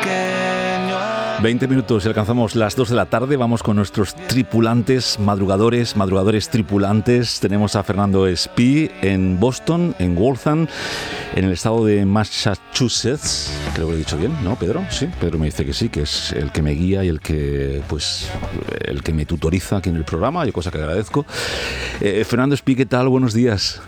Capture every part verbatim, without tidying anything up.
veinte minutos y alcanzamos las dos de la tarde. Vamos con nuestros tripulantes, madrugadores, madrugadores tripulantes. Tenemos a Fernando Espí en Boston, en Waltham, en el estado de Massachusetts. Creo que lo he dicho bien, ¿no, Pedro? Sí, Pedro me dice que sí, que es el que me guía y el que, pues, el que me tutoriza aquí en el programa, y cosa que agradezco. Eh, Fernando Espí, ¿qué tal? Buenos días.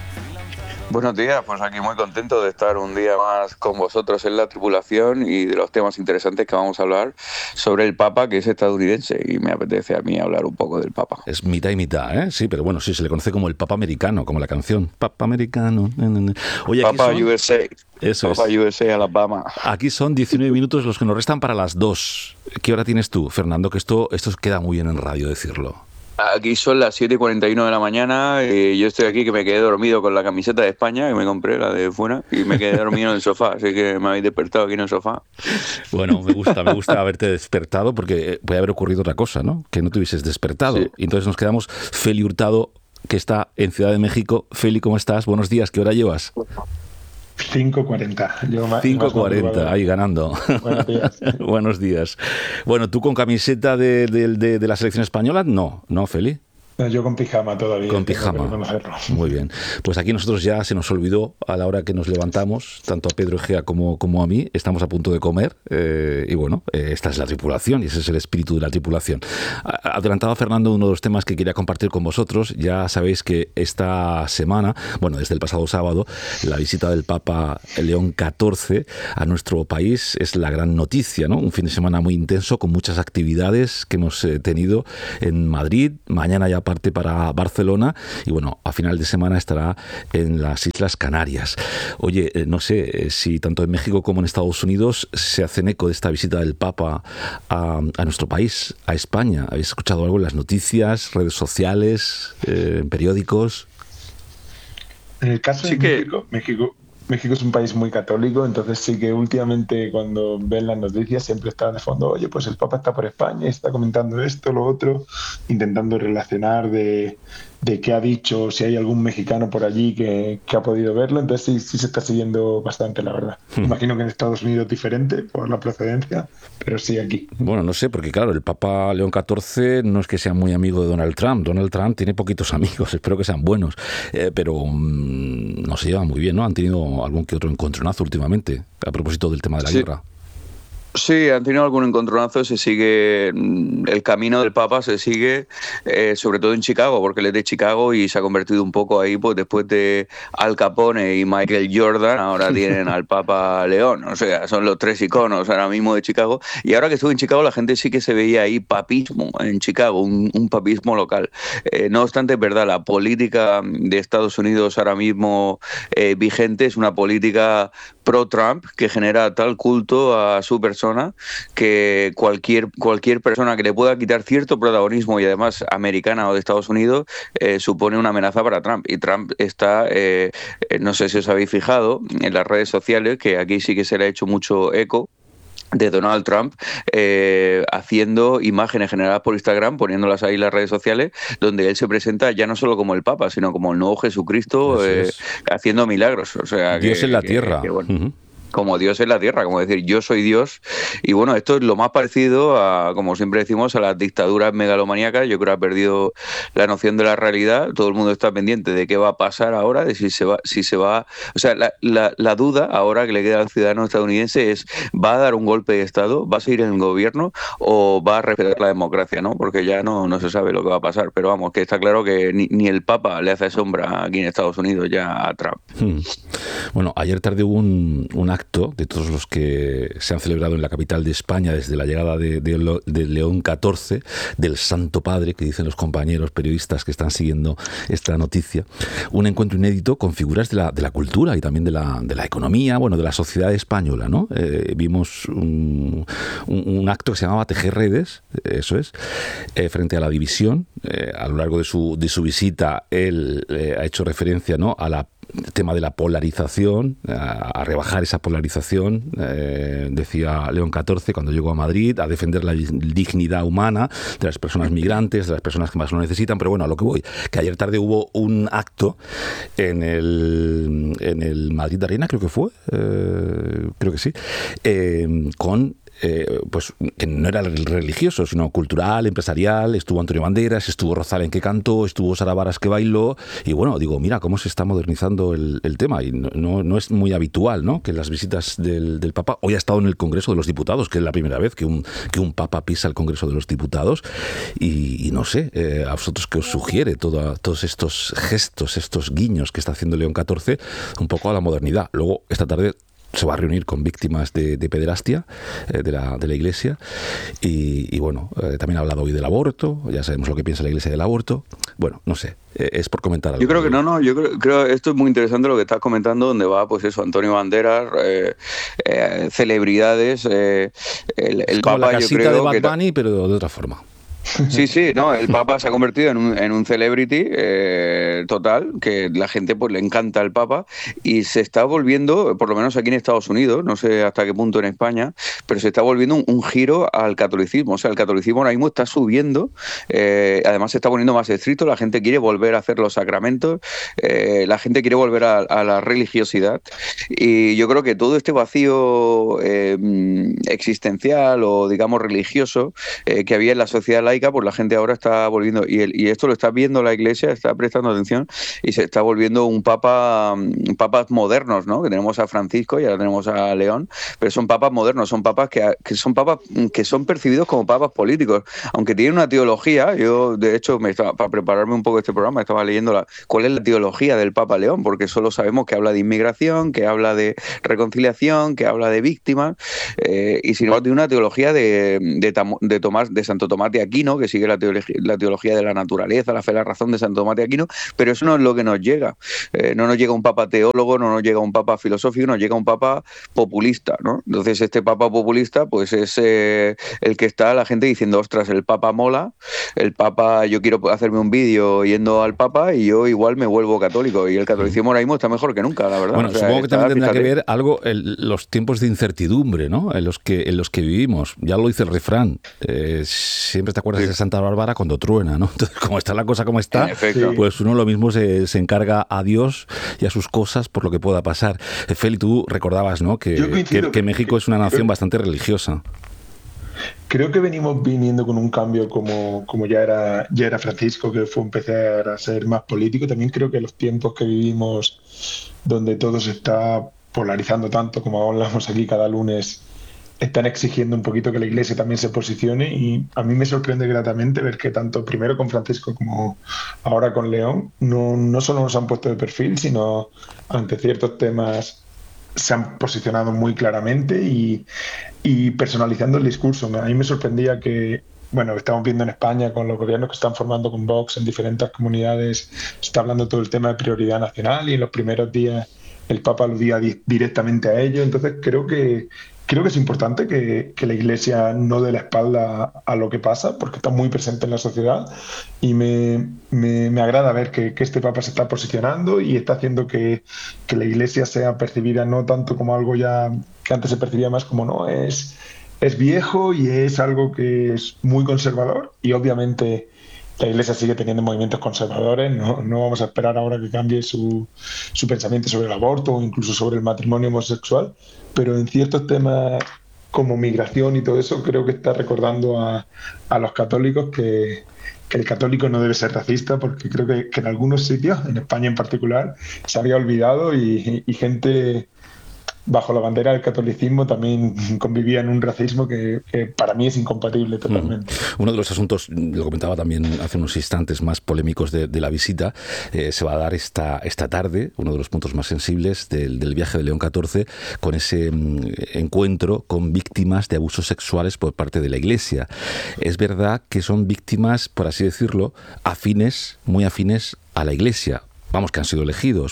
Buenos días, pues aquí muy contento de estar un día más con vosotros en la tripulación y de los temas interesantes que vamos a hablar sobre el Papa, que es estadounidense, y me apetece a mí hablar un poco del Papa. Es mitad y mitad, ¿eh? Sí, pero bueno, sí, se le conoce como el Papa americano, como la canción Papa americano. Oye, aquí Papa son... U S A. Eso Papa es. U S A, Alabama. Aquí son diecinueve minutos los que nos restan para las dos. ¿Qué hora tienes tú, Fernando? Que esto, esto queda muy bien en radio decirlo. Aquí son las siete y cuarenta y nueve de la mañana y yo estoy aquí que me quedé dormido con la camiseta de España, que me compré, la de fuera, y me quedé dormido en el sofá, así que me habéis despertado aquí en el sofá. Bueno, me gusta, me gusta haberte despertado, porque puede haber ocurrido otra cosa, ¿no? Que no te hubieses despertado. Sí. Y entonces nos quedamos. Feli Hurtado, que está en Ciudad de México. Feli, ¿cómo estás? Buenos días, ¿qué hora llevas? cinco cuarenta. cinco cuarenta, ahí ganando. Buenos días. Buenos días. Bueno, ¿tú con camiseta de, de, de, de la selección española? No, ¿no, Feli? No, yo con pijama todavía. Con pijama. Muy bien. Pues aquí nosotros ya se nos olvidó a la hora que nos levantamos, tanto a Pedro Egea como, como a mí. Estamos a punto de comer eh, y bueno, eh, esta es la tripulación y ese es el espíritu de la tripulación. Adelantaba Fernando uno de los temas que quería compartir con vosotros. Ya sabéis que esta semana, bueno, desde el pasado sábado, la visita del Papa León catorce a nuestro país es la gran noticia, ¿no? Un fin de semana muy intenso con muchas actividades que hemos eh, tenido en Madrid. Mañana ya parte para Barcelona y bueno, a final de semana estará en las Islas Canarias. Oye, eh, no sé eh, si tanto en México como en Estados Unidos se hacen eco de esta visita del Papa a, a nuestro país, a España. ¿Habéis escuchado algo en las noticias, redes sociales, eh, en periódicos? En el caso sí de que... México, México México es un país muy católico, entonces sí que últimamente cuando ven las noticias siempre está de fondo, oye, pues el Papa está por España y está comentando esto, lo otro, intentando relacionar de, de qué ha dicho, si hay algún mexicano por allí que, que ha podido verlo, entonces sí, sí se está siguiendo bastante, la verdad. Hmm. Imagino que en Estados Unidos es diferente por la procedencia, pero sí aquí. Bueno, no sé, porque claro, el Papa León catorce no es que sea muy amigo de Donald Trump. Donald Trump tiene poquitos amigos, espero que sean buenos, eh, pero mmm, no se llevan muy bien, ¿no? Han tenido algún que otro encontronazo últimamente, a propósito del tema de la sí. guerra. Sí, han tenido algún encontronazo, se sigue, el camino del Papa se sigue, eh, sobre todo en Chicago, porque él es de Chicago y se ha convertido un poco ahí, pues después de Al Capone y Michael Jordan, ahora tienen al Papa León, o sea, son los tres iconos ahora mismo de Chicago, y ahora que estuve en Chicago la gente sí que se veía ahí papismo en Chicago, un, un papismo local. Eh, no obstante, es verdad, la política de Estados Unidos ahora mismo eh, vigente es una política pro-Trump que genera tal culto a su persona que cualquier cualquier persona que le pueda quitar cierto protagonismo y además americana o de Estados Unidos eh, supone una amenaza para Trump. Y Trump está, eh, no sé si os habéis fijado, en las redes sociales, que aquí sí que se le ha hecho mucho eco, de Donald Trump eh, haciendo imágenes generadas por Instagram, poniéndolas ahí en las redes sociales, donde él se presenta ya no solo como el Papa, sino como el nuevo Jesucristo, eh, es. haciendo milagros. O sea, Dios que, en la que, tierra. Que, bueno, uh-huh. Como Dios en la tierra, como decir, yo soy Dios. Y bueno, esto es lo más parecido a, como siempre decimos, a las dictaduras megalomaníacas. Yo creo que ha perdido la noción de la realidad. Todo el mundo está pendiente de qué va a pasar ahora, de si se va, si se va. O sea, la, la, la duda ahora que le queda al ciudadano estadounidense es: ¿va a dar un golpe de Estado? ¿Va a seguir en el gobierno? ¿O va a respetar la democracia? ¿No? Porque ya no, no se sabe lo que va a pasar. Pero vamos, que está claro que ni, ni el Papa le hace sombra aquí en Estados Unidos ya a Trump. Hmm. Bueno, ayer tarde hubo un, un acto de todos los que se han celebrado en la capital de España desde la llegada de, de, de León catorce, del Santo Padre, que dicen los compañeros periodistas que están siguiendo esta noticia. Un encuentro inédito con figuras de la, de la cultura y también de la, de la economía, bueno, de la sociedad española, ¿no? Eh, vimos un, un, un acto que se llamaba Tejer Redes, eso es, eh, frente a la división. Eh, a lo largo de su, de su visita, él eh, ha hecho referencia, ¿no?, a la el tema de la polarización, a, a rebajar esa polarización, eh, decía León catorce cuando llegó a Madrid, a defender la dignidad humana de las personas migrantes, de las personas que más lo necesitan. Pero bueno, a lo que voy, que ayer tarde hubo un acto en el, en el Madrid Arena, creo que fue, eh, creo que sí, eh, con Eh, pues que no era religioso, sino cultural, empresarial. Estuvo Antonio Banderas, estuvo Rosalén que cantó, estuvo Sara Varas que bailó, y bueno, digo, mira cómo se está modernizando el, el tema, y no, no, no es muy habitual, ¿no?, que las visitas del, del Papa. Hoy ha estado en el Congreso de los Diputados, que es la primera vez que un, que un Papa pisa el Congreso de los Diputados, y, y no sé, eh, a vosotros qué os sugiere todo, todos estos gestos, estos guiños que está haciendo León catorce un poco a la modernidad. Luego, esta tarde se va a reunir con víctimas de, de pederastia eh, de, la, de la Iglesia, y, y bueno, eh, también ha hablado hoy del aborto. Ya sabemos lo que piensa la Iglesia del aborto. Bueno, no sé, eh, es por comentar algo. Yo creo que no, no, yo creo, creo esto es muy interesante lo que estás comentando, donde va, pues eso, Antonio Banderas, eh, eh, celebridades, eh, el, el Como Papa, la casita yo creo de Bad que Bunny, pero de otra forma. Sí, sí, no, el Papa se ha convertido en un, en un celebrity eh, total, que la gente pues le encanta el Papa, y se está volviendo, por lo menos aquí en Estados Unidos, no sé hasta qué punto en España, pero se está volviendo un, un giro al catolicismo. O sea, el catolicismo ahora mismo está subiendo, eh, además se está poniendo más estricto, la gente quiere volver a hacer los sacramentos, eh, la gente quiere volver a, a la religiosidad, y yo creo que todo este vacío eh, existencial o digamos religioso eh, que había en la sociedad laica, pues la gente ahora está volviendo, y, el, y esto lo está viendo la Iglesia, está prestando atención, y se está volviendo un papa, um, papas modernos, ¿no? Que tenemos a Francisco y ahora tenemos a León, pero son papas modernos, son papas que, que son papas que son percibidos como papas políticos, aunque tienen una teología. Yo, de hecho, me estaba, para prepararme un poco este programa, estaba leyendo la, cuál es la teología del Papa León, porque solo sabemos que habla de inmigración, que habla de reconciliación, que habla de víctimas, eh, y sin embargo tiene una teología de, de, de, Tomás, de Santo Tomás de Aquino, que sigue la teología, la teología de la naturaleza, la fe, la razón de Santo Tomás de Aquino, pero eso no es lo que nos llega. Eh, no nos llega un papa teólogo, no nos llega un papa filosófico, nos llega un papa populista, ¿no? Entonces este papa populista pues es eh, el que está la gente diciendo, ostras, el papa mola, el papa, yo quiero hacerme un vídeo yendo al papa y yo igual me vuelvo católico, y el catolicismo ahora mismo está mejor que nunca, la verdad. Bueno, o sea, supongo que también tendrá fíjate, que ver algo el, los tiempos de incertidumbre, ¿no?, en los que en los que vivimos. Ya lo dice el refrán, eh, siempre te acuerdas de Santa Bárbara cuando truena, ¿no? Entonces, como está la cosa como está, pues uno lo mismo se, se encarga a Dios y a sus cosas por lo que pueda pasar. Feli, tú recordabas, ¿no?, que, que, que México es una nación bastante religiosa. Creo que venimos viniendo con un cambio como, como ya era ya era Francisco, que fue empezar a ser más político. También creo que los tiempos que vivimos, donde todo se está polarizando tanto, como hablamos aquí cada lunes, están exigiendo un poquito que la Iglesia también se posicione, y a mí me sorprende gratamente ver que tanto primero con Francisco como ahora con León no, no solo nos han puesto de perfil, sino ante ciertos temas se han posicionado muy claramente y, y personalizando el discurso. A mí me sorprendía que, bueno, estamos viendo en España con los gobiernos que están formando con Vox en diferentes comunidades, se está hablando todo el tema de prioridad nacional, y en los primeros días el Papa aludía di- directamente a ello. Entonces creo que Creo que es importante que, que la Iglesia no dé la espalda a lo que pasa, porque está muy presente en la sociedad, y me, me, me agrada ver que, que este Papa se está posicionando y está haciendo que, que la Iglesia sea percibida no tanto como algo ya que antes se percibía más como no, es, es viejo y es algo que es muy conservador, y obviamente la Iglesia sigue teniendo movimientos conservadores. No, no vamos a esperar ahora que cambie su, su pensamiento sobre el aborto o incluso sobre el matrimonio homosexual, pero en ciertos temas como migración y todo eso, creo que está recordando a, a los católicos que, que el católico no debe ser racista, porque creo que, que en algunos sitios, en España en particular, se había olvidado, y, y gente bajo la bandera del catolicismo también convivía en un racismo que, que para mí es incompatible totalmente. Mm. Uno de los asuntos, lo comentaba también hace unos instantes, más polémicos de, de la visita, eh, se va a dar esta, esta tarde, uno de los puntos más sensibles del, del viaje de León catorce, con ese mm, encuentro con víctimas de abusos sexuales por parte de la Iglesia. Es verdad que son víctimas, por así decirlo, afines, muy afines a la Iglesia. Vamos, que han sido elegidos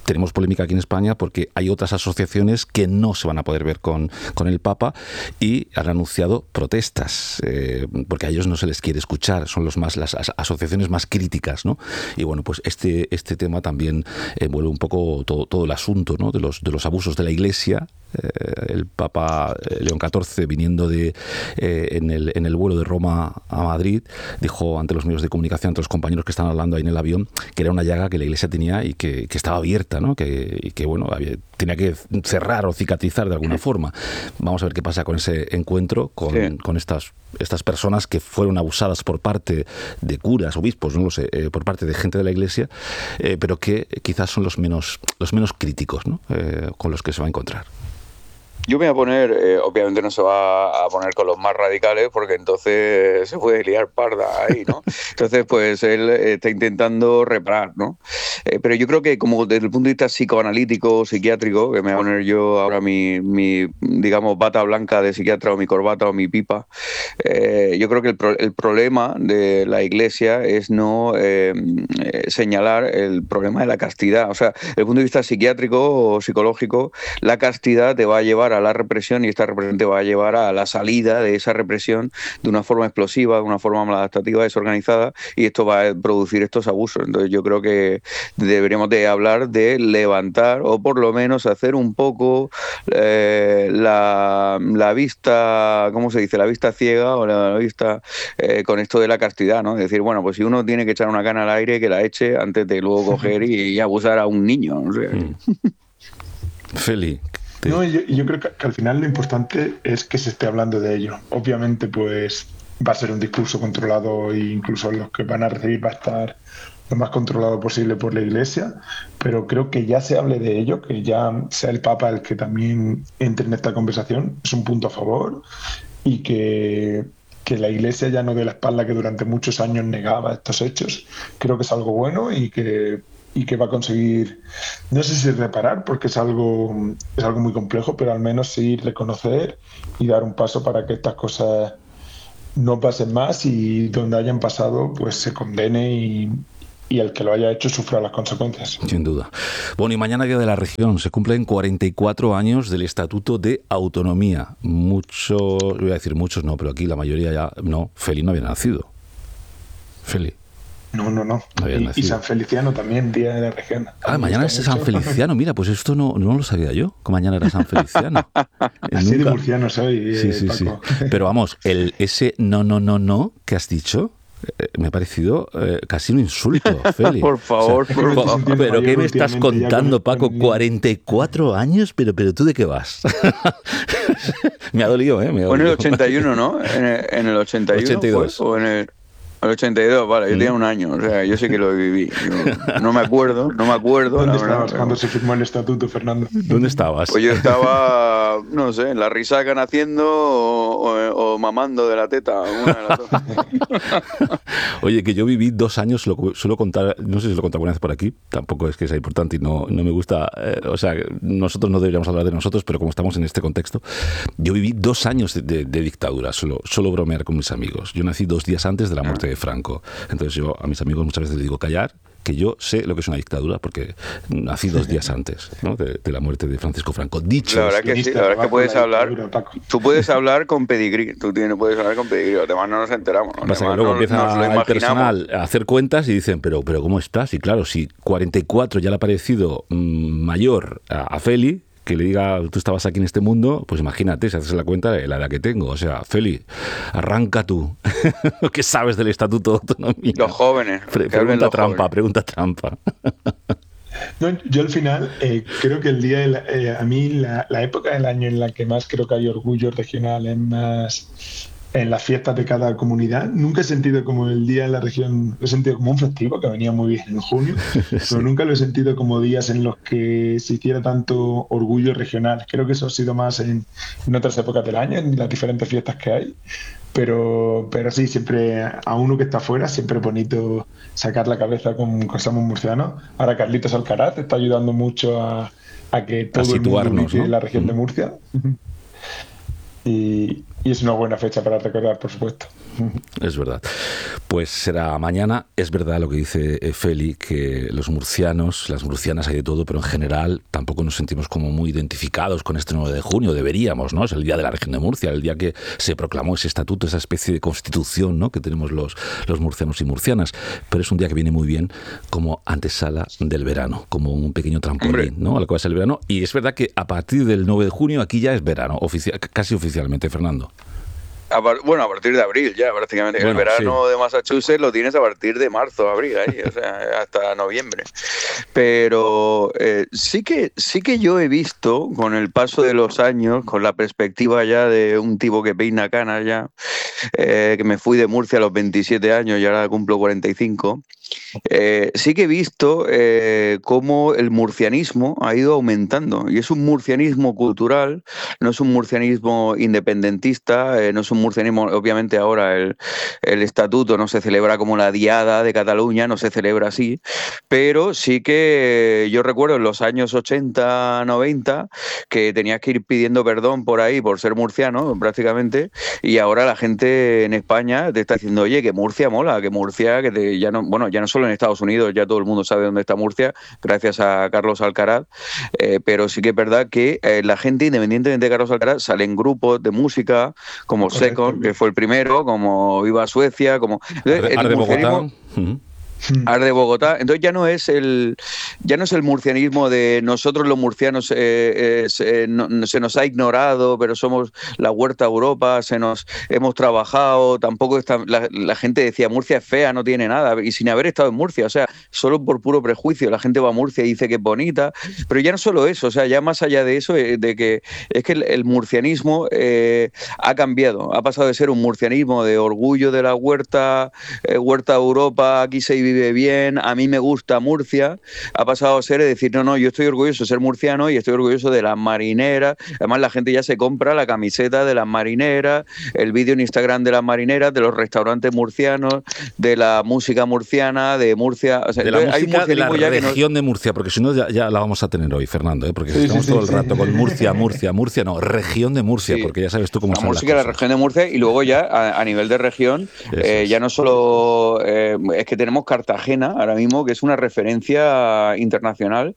tenemos polémica aquí en España porque hay otras asociaciones que no se van a poder ver con, con el Papa y han anunciado protestas, eh, porque a ellos no se les quiere escuchar, son los más las asociaciones más críticas, ¿no? Y bueno, pues este, este tema también envuelve un poco todo, todo el asunto, ¿no? de, los, de los abusos de la Iglesia. Eh, el Papa León catorce, viniendo de eh, en, el, en el vuelo de Roma a Madrid, dijo ante los medios de comunicación, ante los compañeros que estaban hablando ahí en el avión, que era una llaga que la Iglesia tenía y que, que estaba abierta, ¿no? Que, y que bueno, había, tenía que cerrar o cicatrizar de alguna forma. Vamos a ver qué pasa con ese encuentro, con, sí. con estas, estas personas que fueron abusadas por parte de curas, obispos, no lo sé, eh, por parte de gente de la Iglesia, eh, pero que quizás son los menos, los menos críticos, ¿no? eh, con los que se va a encontrar. Yo me voy a poner, eh, obviamente no se va a poner con los más radicales porque entonces se puede liar parda ahí, ¿no? Entonces, pues él está intentando reparar, ¿no? Eh, pero yo creo que como desde el punto de vista psicoanalítico, psiquiátrico, que me voy a poner yo ahora mi, mi digamos, bata blanca de psiquiatra o mi corbata o mi pipa, eh, yo creo que el, pro, el problema de la Iglesia es no eh, señalar el problema de la castidad. O sea, desde el punto de vista psiquiátrico o psicológico, la castidad te va a llevar a la represión y esta represión te va a llevar a la salida de esa represión de una forma explosiva, de una forma maladaptativa, desorganizada, y esto va a producir estos abusos. Entonces yo creo que deberíamos de hablar de levantar o por lo menos hacer un poco eh, la, la vista, ¿cómo se dice? La vista ciega o la, la vista eh, con esto de la castidad, ¿no? Es decir, bueno, pues si uno tiene que echar una cana al aire, que la eche antes de luego coger y, y abusar a un niño. O sea. mm. Feli. No, yo, yo creo que, que al final lo importante es que se esté hablando de ello. Obviamente, pues va a ser un discurso controlado e incluso los que van a recibir va a estar lo más controlado posible por la Iglesia, pero creo que ya se hable de ello, que ya sea el Papa el que también entre en esta conversación, es un punto a favor, y que, que la Iglesia ya no dé la espalda que durante muchos años negaba estos hechos. Creo que es algo bueno y que y que va a conseguir, no sé si reparar, porque es algo, es algo muy complejo, pero al menos sí reconocer y dar un paso para que estas cosas no pasen más y donde hayan pasado, pues se condene y, y el que lo haya hecho sufra las consecuencias. Sin duda. Bueno, y mañana Día de la Región, se cumplen cuarenta y cuatro años del Estatuto de Autonomía. Muchos, voy a decir muchos no, pero aquí la mayoría ya, no, Feli no había nacido. Feli. No, no, no. Y, y San Feliciano también, Día de la Región. Ah, mañana es San Feliciano. Mira, pues esto no, no lo sabía yo, que mañana era San Feliciano. Así Nunca. De murciano soy, sí, eh, sí, Paco. Sí. Pero vamos, el, ese no, no, no, no que has dicho, eh, me ha parecido eh, casi un insulto, Feli. Por favor, o sea, por favor. ¿Pero qué me estás contando, Paco? ¿cuarenta y cuatro años? ¿Pero, pero tú de qué vas? Me ha dolido, ¿eh? Me ha o en el dolido. ochenta y uno, ¿no? En el, en el ochenta y uno. ochenta y dos. Pues, o en el... El ochenta y dos, vale, yo tenía un año, o sea, yo sé que lo viví. Yo no me acuerdo, no me acuerdo. ¿Dónde la estabas verdad, cuando pero... se firmó el estatuto, Fernando? ¿Dónde estabas? Pues yo estaba, no sé, en la risaca naciendo o, o, o mamando de la teta, una de las dos. Oye, que yo viví dos años, lo suelo contar, no sé si lo he contado alguna vez por aquí, tampoco es que sea importante y no, no me gusta, eh, o sea, nosotros no deberíamos hablar de nosotros, pero como estamos en este contexto, yo viví dos años de, de, de dictadura, solo, solo bromear con mis amigos. Yo nací dos días antes de la muerte de Franco. Entonces yo a mis amigos muchas veces les digo callar, que yo sé lo que es una dictadura porque nací dos días antes, ¿no? de, de la muerte de Francisco Franco. Dicho la verdad que sí, la verdad que puedes hablar, tú puedes hablar con pedigrí, tú tienes, puedes hablar con pedigrí, además no nos enteramos. ¿no? Pasa que luego no, empieza el personal a hacer cuentas y dicen, pero, pero ¿cómo estás? Y claro, si cuarenta y cuatro ya le ha parecido mmm, mayor a, a Feli, que le diga, tú estabas aquí en este mundo, pues imagínate, si haces la cuenta de la edad que tengo. O sea, Feli, arranca tú. ¿Qué sabes del Estatuto de Autonomía? Los jóvenes. Pre pregunta los trampa, jóvenes. pregunta trampa. No, yo al final eh, creo que el día, de la, eh, a mí la, la época del año en la que más creo que hay orgullo regional es más en las fiestas de cada comunidad. Nunca he sentido como el Día de la Región, lo he sentido como un festivo que venía muy bien en junio, sí. Pero nunca lo he sentido como días en los que se hiciera tanto orgullo regional. Creo que eso ha sido más en, en otras épocas del año, en las diferentes fiestas que hay. Pero, pero sí, siempre a uno que está afuera, siempre es bonito sacar la cabeza con, con Somos Murcianos. Ahora Carlitos Alcaraz está ayudando mundo a, a que todo a el mundo vive, ¿no? La región mm. de Murcia. Y, y es una buena fecha para recordar, por supuesto. Es verdad. Pues será mañana. Es verdad lo que dice Feli, que los murcianos, las murcianas hay de todo, pero en general tampoco nos sentimos como muy identificados con este nueve de junio. Deberíamos, ¿no? Es el día de la región de Murcia, el día que se proclamó ese estatuto, esa especie de constitución, ¿no?, que tenemos los, los murcianos y murcianas. Pero es un día que viene muy bien como antesala del verano, como un pequeño trampolín, ¿no?, a lo que va a ser el verano. Y es verdad que a partir del nueve de junio aquí ya es verano, ofici- casi oficialmente, Fernando. A par- bueno, a partir de abril ya, prácticamente. Bueno, el verano sí. de Massachusetts lo tienes a partir de marzo, abril, ahí, o sea, hasta noviembre. Pero eh, sí que sí que yo he visto, con el paso de los años, con la perspectiva ya de un tipo que peina canas ya, eh, que me fui de Murcia a los veintisiete años y ahora cumplo cuarenta y cinco, eh, sí que he visto eh, cómo el murcianismo ha ido aumentando. Y es un murcianismo cultural, no es un murcianismo independentista, eh, no es un murcianismo, obviamente ahora el, el estatuto no se celebra como la Diada de Cataluña, no se celebra así, pero sí que yo recuerdo en los años ochenta, noventa, que tenías que ir pidiendo perdón por ahí por ser murciano prácticamente, y ahora la gente en España te está diciendo, oye, que Murcia mola, que Murcia, que te, ya no, bueno, ya no solo en Estados Unidos, ya todo el mundo sabe dónde está Murcia, gracias a Carlos Alcaraz, eh, pero sí que es verdad que eh, la gente, independientemente de Carlos Alcaraz, salen grupos de música como Second, que fue el primero, como Viva Suecia, como... Arde, Arde Bogotá. Uh-huh. Arde Bogotá. Entonces ya no es el ya no es el murcianismo de nosotros los murcianos, eh, eh, se, no, se nos ha ignorado, pero somos la huerta Europa, se nos hemos trabajado, tampoco está, la, la gente decía Murcia es fea, no tiene nada, y sin haber estado en Murcia, o sea, solo por puro prejuicio, la gente va a Murcia y dice que es bonita, pero ya no solo eso, o sea, ya más allá de eso, eh, de que es que el, el murcianismo eh, ha cambiado, ha pasado de ser un murcianismo de orgullo de la huerta, eh, huerta Europa, aquí se vive bien, a mí me gusta Murcia, ha pasado a ser decir, no, no, yo estoy orgulloso de ser murciano y estoy orgulloso de las marineras. Además, la gente ya se compra la camiseta de las marineras, el vídeo en Instagram de las marineras, de los restaurantes murcianos, de la música murciana, de Murcia. O sea, de la música hay un de la ya región no... de Murcia, porque si no ya, ya la vamos a tener hoy, Fernando, ¿eh? Porque sí, estamos sí, todo sí, el rato sí. con Murcia, Murcia, Murcia, Murcia, no, región de Murcia, sí. Porque ya sabes tú cómo la son las música de la región de Murcia, y luego ya a, a nivel de región, eh, es. ya no solo eh, es que tenemos Cartagena ahora mismo, que es una referencia internacional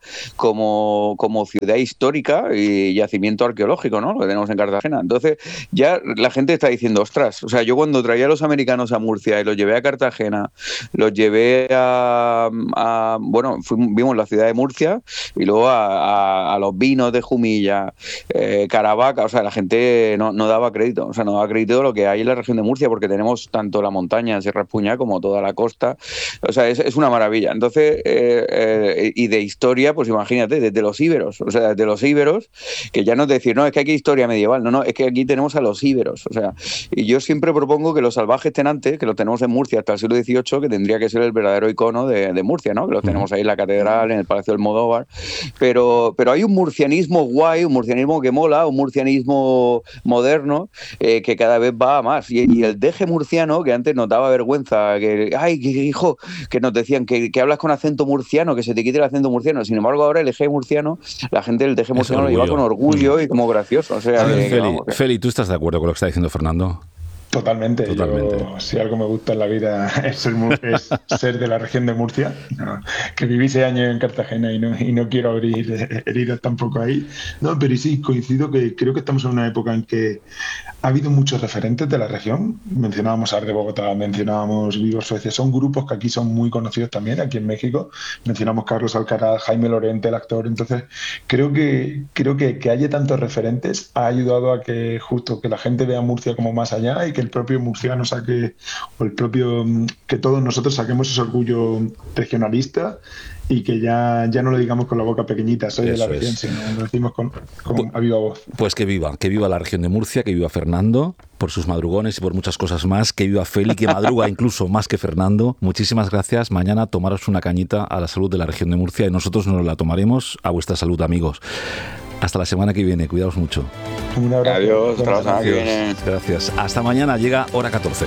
como, como ciudad histórica y yacimiento arqueológico, ¿no? Lo que tenemos en Cartagena. Entonces, ya la gente está diciendo, ostras, o sea, yo cuando traía a los americanos a Murcia y los llevé a Cartagena, los llevé a, a bueno, fuimos, vimos la ciudad de Murcia y luego a, a, a los vinos de Jumilla, eh, Caravaca, o sea, la gente no, no daba crédito, o sea, no daba crédito de lo que hay en la región de Murcia, porque tenemos tanto la montaña, Sierra Espuñá, como toda la costa, o sea, es, es una maravilla. Entonces, eh, eh, y de historia, pues imagínate, desde los íberos, o sea, desde los íberos, que ya no es decir, no, es que aquí hay historia medieval, no, no, es que aquí tenemos a los íberos, o sea, y yo siempre propongo que los salvajes tenantes, que los tenemos en Murcia hasta el siglo dieciocho, que tendría que ser el verdadero icono de, de Murcia, ¿no? Que los tenemos ahí en la catedral, en el Palacio del Modóvar, pero, pero hay un murcianismo guay, un murcianismo que mola, un murcianismo moderno, eh, que cada vez va a más, y, y el deje murciano, que antes nos daba vergüenza, que, ay, que, hijo, que nos decían que Que, que hablas con acento murciano, que se te quite el acento murciano. Sin embargo, ahora el eje murciano, la gente del eje murciano lo lleva con orgullo mm. y como gracioso. O sea, a ver, que, Feli, vamos, que... Feli, ¿tú estás de acuerdo con lo que está diciendo Fernando? Totalmente. Totalmente. Yo, si algo me gusta en la vida es ser, es ser de la región de Murcia, no, que viví seis años en Cartagena y no, y no quiero abrir heridas tampoco ahí. No, pero sí, coincido que creo que estamos en una época en que ha habido muchos referentes de la región. Mencionábamos Arde Bogotá, mencionábamos Viva Suecia, son grupos que aquí son muy conocidos también, aquí en México. Mencionamos Carlos Alcaraz, Jaime Lorente, el actor. Entonces, creo que creo que, que haya tantos referentes ha ayudado a que justo que la gente vea Murcia como más allá y que el propio murciano saque, o el propio, que todos nosotros saquemos ese orgullo regionalista y que ya, ya no lo digamos con la boca pequeñita, soy Eso de la región, es. sino lo decimos con, con pues, a viva voz. Pues que viva, que viva la región de Murcia, que viva Fernando, por sus madrugones y por muchas cosas más, que viva Feli, que madruga incluso más que Fernando. Muchísimas gracias. Mañana tomaros una cañita a la salud de la región de Murcia y nosotros nos la tomaremos a vuestra salud, amigos. Hasta la semana que viene, cuidaos mucho. Un abrazo. Adiós, hasta la semana que viene. Gracias. Hasta mañana, llega hora catorce.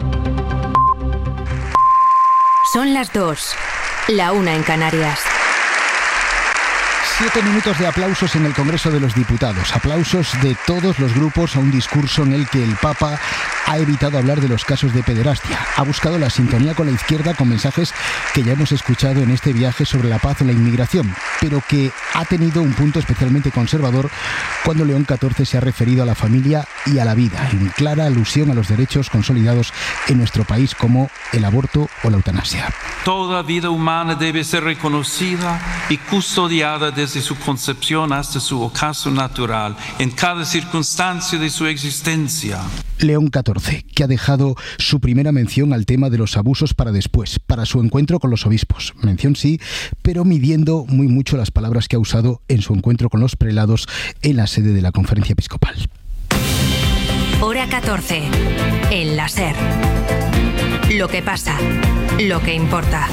Son las dos, la una en Canarias. Siete minutos de aplausos en el Congreso de los Diputados. Aplausos de todos los grupos a un discurso en el que el Papa ha evitado hablar de los casos de pederastia. Ha buscado la sintonía con la izquierda con mensajes que ya hemos escuchado en este viaje sobre la paz o la inmigración, pero que ha tenido un punto especialmente conservador cuando León catorce se ha referido a la familia y a la vida, en clara alusión a los derechos consolidados en nuestro país como el aborto o la eutanasia. Toda vida humana debe ser reconocida y custodiada desde su concepción hasta su ocaso natural, en cada circunstancia de su existencia. León catorce, que ha dejado su primera mención al tema de los abusos para después, para su encuentro con los obispos. Mención sí, pero midiendo muy mucho las palabras que ha usado en su encuentro con los prelados en la sede de la Conferencia Episcopal. Hora catorce. El láser. Lo que pasa, lo que importa.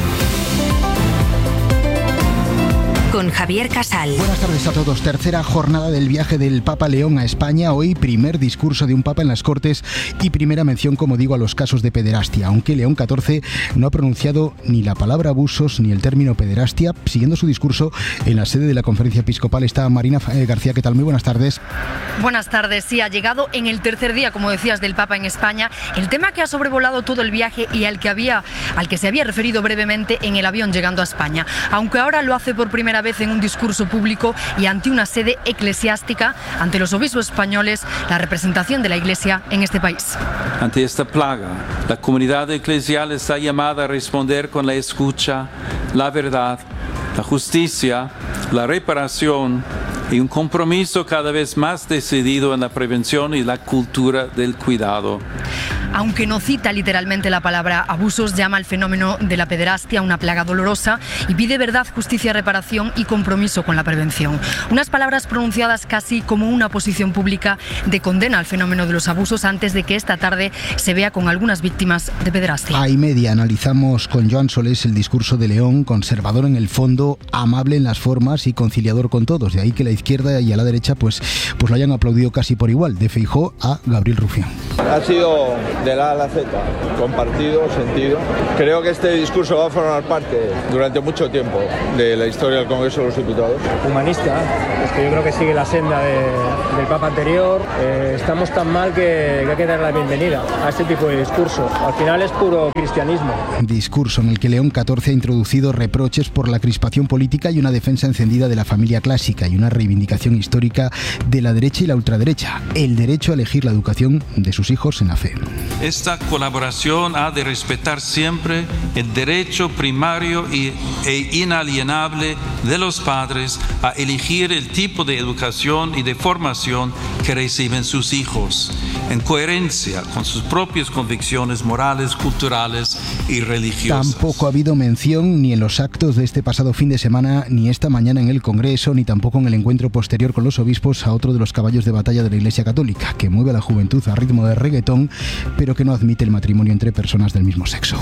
Con Javier Casal. Buenas tardes a todos. Tercera jornada del viaje del Papa León a España. Hoy primer discurso de un Papa en las Cortes y primera mención, como digo, a los casos de pederastia. Aunque León catorce no ha pronunciado ni la palabra abusos ni el término pederastia. Siguiendo su discurso en la sede de la Conferencia Episcopal está Marina García. ¿Qué tal? Muy buenas tardes. Buenas tardes. Sí, ha llegado en el tercer día, como decías, del Papa en España. El tema que ha sobrevolado todo el viaje y al que había, al que se había referido brevemente en el avión llegando a España. Aunque ahora lo hace por primera vez en un discurso público y ante una sede eclesiástica, ante los obispos españoles, la representación de la Iglesia en este país. Ante esta plaga, la comunidad eclesial está llamada a responder con la escucha, la verdad, la justicia, la reparación y un compromiso cada vez más decidido en la prevención y la cultura del cuidado. Aunque no cita literalmente la palabra abusos, llama al fenómeno de la pederastia una plaga dolorosa y pide verdad, justicia, reparación y compromiso con la prevención. Unas palabras pronunciadas casi como una posición pública de condena al fenómeno de los abusos antes de que esta tarde se vea con algunas víctimas de pederastia. A y media analizamos con Joan Solés el discurso de León, conservador en el fondo, amable en las formas y conciliador con todos. De ahí que la izquierda y a la derecha pues, pues lo hayan aplaudido casi por igual, de Feijóo a Gabriel Rufián. Ha sido de la A a la Z, compartido, sentido. Creo que este discurso va a formar parte durante mucho tiempo de la historia del Congreso de los Diputados. Humanista, es que yo creo que sigue la senda de, del Papa anterior. Eh, estamos tan mal que, que hay que dar la bienvenida a este tipo de discurso. Al final es puro cristianismo. Discurso en el que León catorce ha introducido reproches por la crispación política y una defensa encendida de la familia clásica y una reivindicación histórica de la derecha y la ultraderecha, el derecho a elegir la educación de sus hijos en la fe. Esta colaboración ha de respetar siempre el derecho primario y, e inalienable de los padres a elegir el tipo de educación y de formación que reciben sus hijos, en coherencia con sus propias convicciones morales, culturales y religiosas. Tampoco ha habido mención ni en los actos de este pasado fin de semana, ni esta mañana en el Congreso, ni tampoco en el encuentro posterior con los obispos a otro de los caballos de batalla de la Iglesia Católica, que mueve a la juventud a ritmo de reggaetón, pero que no admite el matrimonio entre personas del mismo sexo.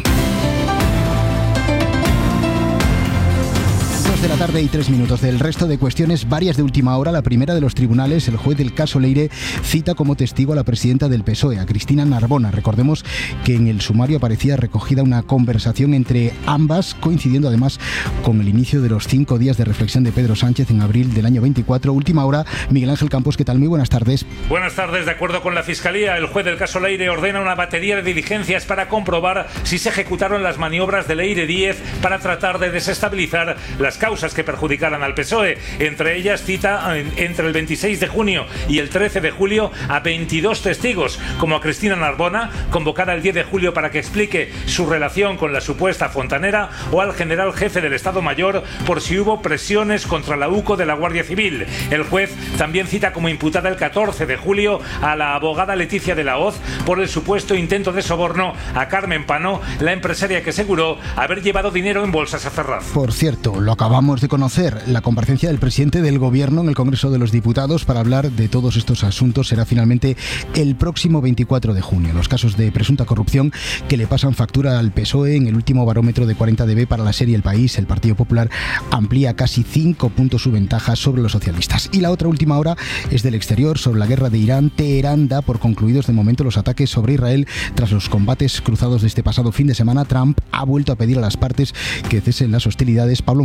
De la tarde y tres minutos. Del resto de cuestiones, varias de última hora. La primera de los tribunales, el juez del caso Leire cita como testigo a la presidenta del P S O E, a Cristina Narbona. Recordemos que en el sumario aparecía recogida una conversación entre ambas, coincidiendo además con el inicio de los cinco días de reflexión de Pedro Sánchez en abril del año veinticuatro. Última hora, Miguel Ángel Campos, ¿qué tal? Muy buenas tardes. Buenas tardes. De acuerdo con la Fiscalía, el juez del caso Leire ordena una batería de diligencias para comprobar si se ejecutaron las maniobras de Leire Díez para tratar de desestabilizar las causas que perjudicaran al P S O E. Entre ellas cita entre el veintiséis de junio y el trece de julio a veintidós testigos, como a Cristina Narbona, convocada el diez de julio para que explique su relación con la supuesta fontanera, o al general jefe del Estado Mayor por si hubo presiones contra la U C O de la Guardia Civil. El juez también cita como imputada el catorce de julio a la abogada Leticia de la Hoz por el supuesto intento de soborno a Carmen Pano, la empresaria que aseguró haber llevado dinero en bolsas a Ferraz. Por cierto, lo acabamos de conocer, la comparecencia del presidente del Gobierno en el Congreso de los Diputados para hablar de todos estos asuntos será finalmente el próximo veinticuatro de junio. Los casos de presunta corrupción que le pasan factura al P S O E. En el último barómetro de cuarenta D B para la serie El País, el Partido Popular amplía casi cinco puntos su ventaja sobre los socialistas. Y la otra última hora es del exterior, sobre la guerra de Irán. Teherán da por concluidos de momento los ataques sobre Israel tras los combates cruzados de este pasado fin de semana. Trump ha vuelto a pedir a las partes que cesen las hostilidades. Pablo Morán, ¿qué tal?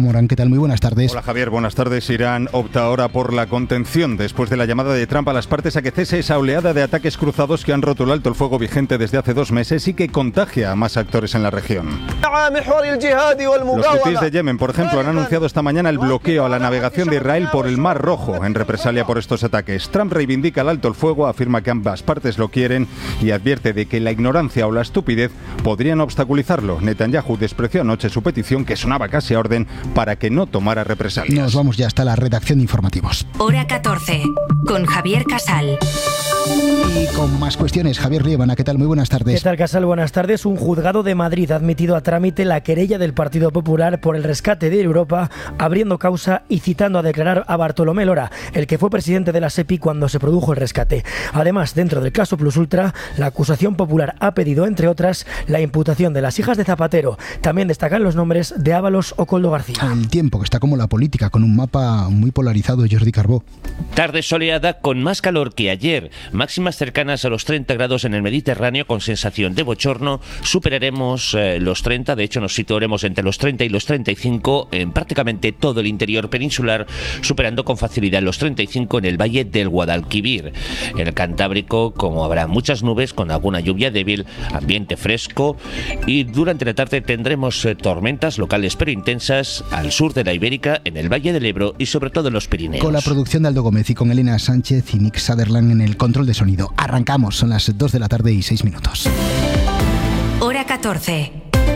tal? Muy buenas tardes. Hola Javier, buenas tardes. Irán opta ahora por la contención después de la llamada de Trump a las partes a que cese esa oleada de ataques cruzados que han roto el alto el fuego vigente desde hace dos meses y que contagia a más actores en la región. Los hutíes de Yemen, por ejemplo, han anunciado esta mañana el bloqueo a la navegación de Israel por el Mar Rojo en represalia por estos ataques. Trump reivindica el alto el fuego, afirma que ambas partes lo quieren y advierte de que la ignorancia o la estupidez podrían obstaculizarlo. Netanyahu despreció anoche su petición, que sonaba casi a orden, para que no tomara represalias. Nos vamos ya hasta la redacción de informativos. Hora catorce, con Javier Casal. Y con más cuestiones, Javier Riebana, ¿qué tal? Muy buenas tardes. ¿Qué tal, Casal? Buenas tardes. Un juzgado de Madrid ha admitido a trámite la querella del Partido Popular por el rescate de Europa, abriendo causa y citando a declarar a Bartolomé Lora, el que fue presidente de la SEPI cuando se produjo el rescate. Además, dentro del caso Plus Ultra, la acusación popular ha pedido, entre otras, la imputación de las hijas de Zapatero. También destacan los nombres de Ábalos o Koldo García. El tiempo, que está como la política, con un mapa muy polarizado, Jordi Carbó. Tarde soleada con más calor que ayer. Máximas cercanas a los treinta grados en el Mediterráneo con sensación de bochorno. Superaremos eh, los treinta, de hecho nos situaremos entre los treinta y los treinta y cinco en prácticamente todo el interior peninsular, superando con facilidad los treinta y cinco en el valle del Guadalquivir. En el Cantábrico, como habrá muchas nubes con alguna lluvia débil, ambiente fresco, y durante la tarde tendremos eh, tormentas locales pero intensas al sur de la Ibérica, en el Valle del Ebro y sobre todo en los Pirineos. Con la producción de Aldo Gómez y con Elena Sánchez y Nick Sutherland en el control de sonido. Arrancamos, son las dos de la tarde y seis minutos. Hora catorce.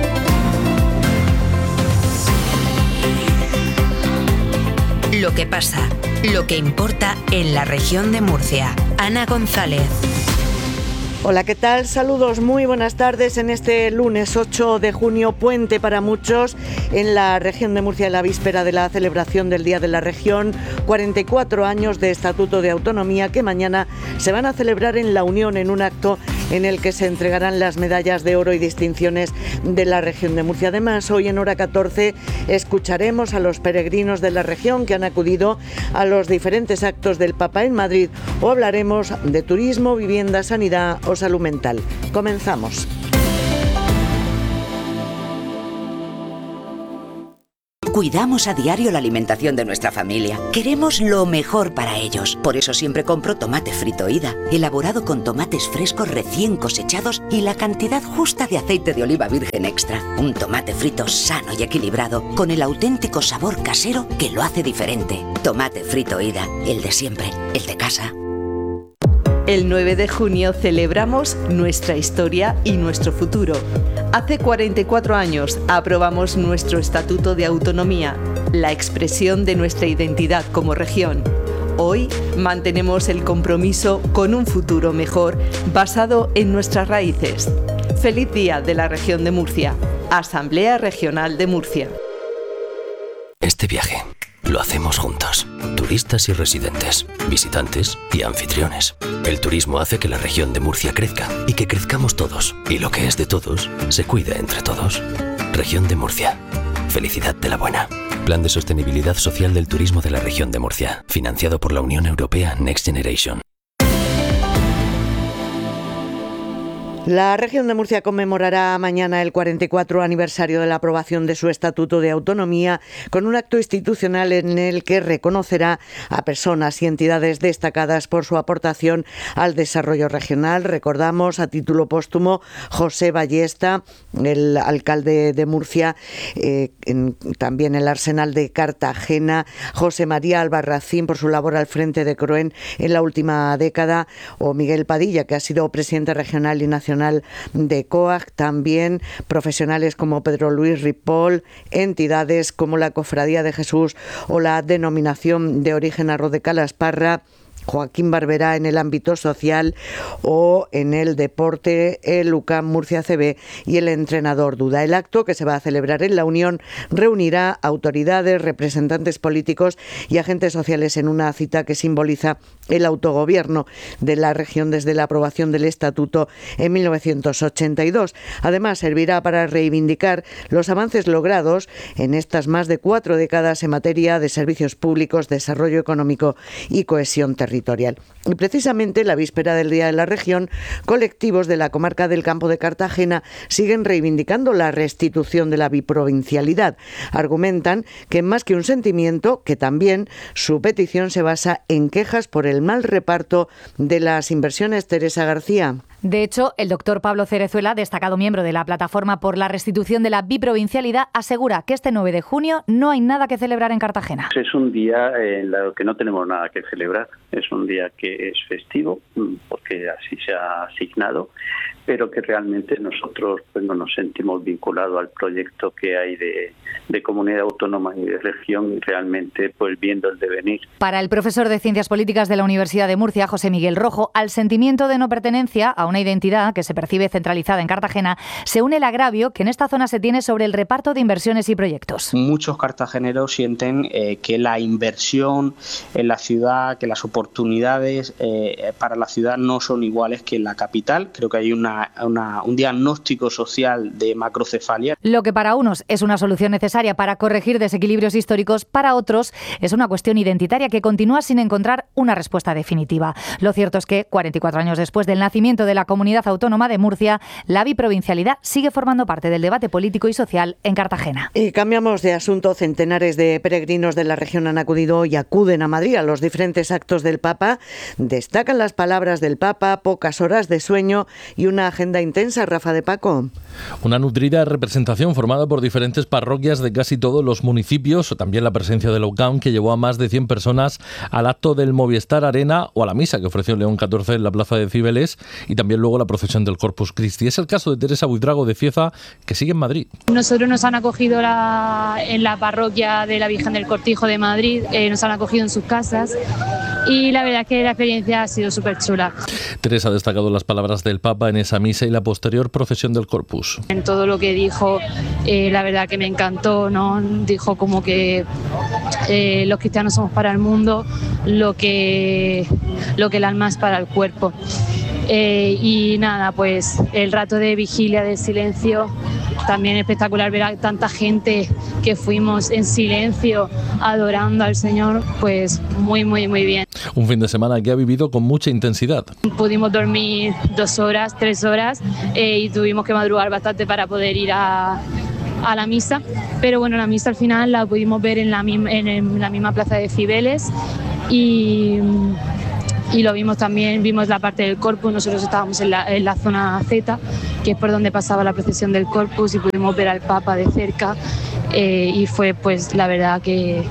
Lo que pasa, lo que importa en la región de Murcia. Ana González. Hola, ¿qué tal? Saludos, muy buenas tardes en este lunes ocho de junio, puente para muchos en la región de Murcia, en la víspera de la celebración del Día de la Región, cuarenta y cuatro años de Estatuto de Autonomía que mañana se van a celebrar en La Unión en un acto en el que se entregarán las medallas de oro y distinciones de la región de Murcia. Además, hoy en Hora catorce escucharemos a los peregrinos de la región que han acudido a los diferentes actos del Papa en Madrid o hablaremos de turismo, vivienda, sanidad o salud mental. Comenzamos. Cuidamos a diario la alimentación de nuestra familia. Queremos lo mejor para ellos. Por eso siempre compro tomate frito Ida, elaborado con tomates frescos recién cosechados y la cantidad justa de aceite de oliva virgen extra. Un tomate frito sano y equilibrado, con el auténtico sabor casero que lo hace diferente. Tomate frito Ida, el de siempre, el de casa. El nueve de junio celebramos nuestra historia y nuestro futuro. Hace cuarenta y cuatro años aprobamos nuestro Estatuto de Autonomía, la expresión de nuestra identidad como región. Hoy mantenemos el compromiso con un futuro mejor basado en nuestras raíces. Feliz Día de la Región de Murcia. Asamblea Regional de Murcia. Este viaje lo hacemos juntos. Turistas y residentes, visitantes y anfitriones. El turismo hace que la región de Murcia crezca y que crezcamos todos. Y lo que es de todos, se cuida entre todos. Región de Murcia. Felicidad de la buena. Plan de Sostenibilidad Social del Turismo de la Región de Murcia. Financiado por la Unión Europea Next Generation. La región de Murcia conmemorará mañana el cuarenta y cuatro aniversario de la aprobación de su Estatuto de Autonomía con un acto institucional en el que reconocerá a personas y entidades destacadas por su aportación al desarrollo regional. Recordamos a título póstumo José Ballesta, el alcalde de Murcia, eh, en, también el Arsenal de Cartagena, José María Albarracín por su labor al frente de Croen en la última década, o Miguel Padilla, que ha sido presidente regional y nacional de COAG, también profesionales como Pedro Luis Ripoll, entidades como la Cofradía de Jesús o la Denominación de Origen Arroz de Calasparra, Joaquín Barberá en el ámbito social o en el deporte, el U C A M Murcia C B y el entrenador Duda. El acto, que se va a celebrar en La Unión, reunirá autoridades, representantes políticos y agentes sociales en una cita que simboliza el autogobierno de la región desde la aprobación del Estatuto en mil novecientos ochenta y dos. Además, servirá para reivindicar los avances logrados en estas más de cuatro décadas en materia de servicios públicos, desarrollo económico y cohesión territorial. territorial. Y precisamente la víspera del Día de la Región, colectivos de la comarca del Campo de Cartagena siguen reivindicando la restitución de la biprovincialidad. Argumentan que más que un sentimiento, que también su petición se basa en quejas por el mal reparto de las inversiones. Teresa García. De hecho, el doctor Pablo Cerezuela, destacado miembro de la Plataforma por la Restitución de la Biprovincialidad, asegura que este nueve de junio no hay nada que celebrar en Cartagena. Es un día en el que no tenemos nada que celebrar. Es un día que es festivo, porque así se ha asignado, pero que realmente nosotros pues, no nos sentimos vinculados al proyecto que hay de, de comunidad autónoma y de región, y realmente pues viendo el devenir. Para el profesor de Ciencias Políticas de la Universidad de Murcia, José Miguel Rojo, al sentimiento de no pertenencia a una identidad que se percibe centralizada en Cartagena, se une el agravio que en esta zona se tiene sobre el reparto de inversiones y proyectos. Muchos cartageneros sienten eh, que la inversión en la ciudad, que las oportunidades eh, para la ciudad no son iguales que en la capital. Creo que hay una, una, un diagnóstico social de macrocefalia. Lo que para unos es una solución necesaria para corregir desequilibrios históricos, para otros es una cuestión identitaria que continúa sin encontrar una respuesta definitiva. Lo cierto es que, cuarenta y cuatro años después del nacimiento de la Comunidad Autónoma de Murcia, la biprovincialidad sigue formando parte del debate político y social en Cartagena. Y cambiamos de asunto. Centenares de peregrinos de la región han acudido y acuden a Madrid a los diferentes actos del Papa. Destacan las palabras del Papa, pocas horas de sueño y una agenda intensa. Rafa de Paco. Una nutrida representación formada por diferentes parroquias de casi todos los municipios, también la presencia de la U C A M, que llevó a más de cien personas al acto del Movistar Arena o a la misa que ofreció León catorce en la plaza de Cibeles, y también luego la procesión del Corpus Christi. Es el caso de Teresa Buitrago de Cieza, que sigue en Madrid. Nosotros nos han acogido la, en la parroquia de la Virgen del Cortijo de Madrid, eh, nos han acogido en sus casas y la verdad es que la experiencia ha sido súper chula. Teresa ha destacado las palabras del Papa en esa misa y la posterior procesión del Corpus. En todo lo que dijo, eh, la verdad que me encantó, ¿no? Dijo como que eh, los cristianos somos para el mundo lo que, lo que el alma es para el cuerpo. Eh, y nada, pues el rato de vigilia, de silencio, también espectacular ver a tanta gente que fuimos en silencio adorando al Señor, pues muy, muy, muy bien. Un fin de semana que ha vivido con mucha intensidad. Pudimos dormir dos horas, tres horas eh, y tuvimos que madrugar bastante para poder ir a... a la misa, pero bueno, la misa al final la pudimos ver en la misma, en la misma plaza de Cibeles y, y lo vimos también, vimos la parte del Corpus. Nosotros estábamos en la, en la zona Z, que es por donde pasaba la procesión del Corpus, y pudimos ver al Papa de cerca eh, y fue pues la verdad que,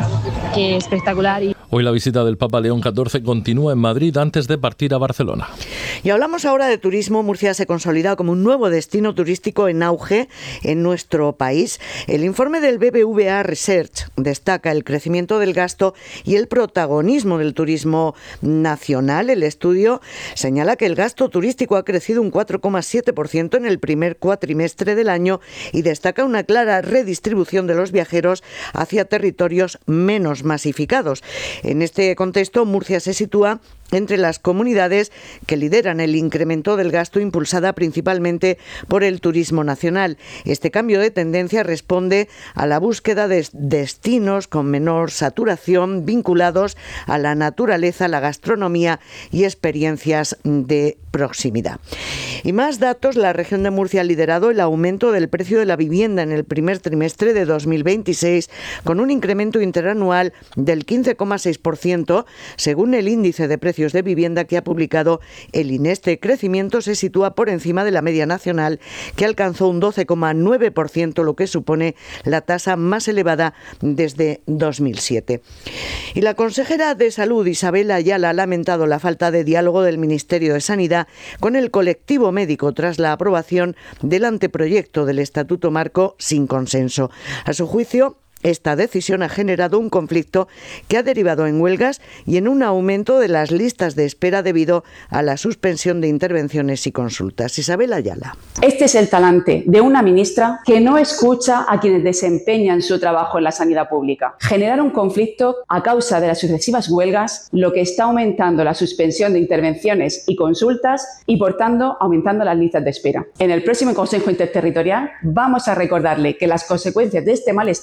que espectacular. Y hoy la visita del Papa León catorce continúa en Madrid antes de partir a Barcelona. Y hablamos ahora de turismo. Murcia se consolida como un nuevo destino turístico en auge en nuestro país. El informe del B B V A Research destaca el crecimiento del gasto y el protagonismo del turismo nacional. El estudio señala que el gasto turístico ha crecido un cuatro coma siete por ciento en el primer cuatrimestre del año y destaca una clara redistribución de los viajeros hacia territorios menos masificados. En este contexto, Murcia se sitúa entre las comunidades que lideran el incremento del gasto, impulsada principalmente por el turismo nacional. Este cambio de tendencia responde a la búsqueda de destinos con menor saturación vinculados a la naturaleza, la gastronomía y experiencias de proximidad. Y más datos: la región de Murcia ha liderado el aumento del precio de la vivienda en el primer trimestre de dos mil veintiséis, con un incremento interanual del quince coma seis por ciento, según el índice de precios de vivienda que ha publicado el I N E. Este crecimiento se sitúa por encima de la media nacional, que alcanzó un doce coma nueve por ciento, lo que supone la tasa más elevada desde dos mil siete. Y la consejera de Salud, Isabel Ayala, ha lamentado la falta de diálogo del Ministerio de Sanidad con el colectivo médico tras la aprobación del anteproyecto del Estatuto Marco sin consenso. A su juicio, esta decisión ha generado un conflicto que ha derivado en huelgas y en un aumento de las listas de espera debido a la suspensión de intervenciones y consultas. Isabel Ayala. Este es el talante de una ministra que no escucha a quienes desempeñan su trabajo en la sanidad pública. Generar un conflicto a causa de las sucesivas huelgas, lo que está aumentando la suspensión de intervenciones y consultas y, por tanto, aumentando las listas de espera. En el próximo Consejo Interterritorial vamos a recordarle que las consecuencias de este malestar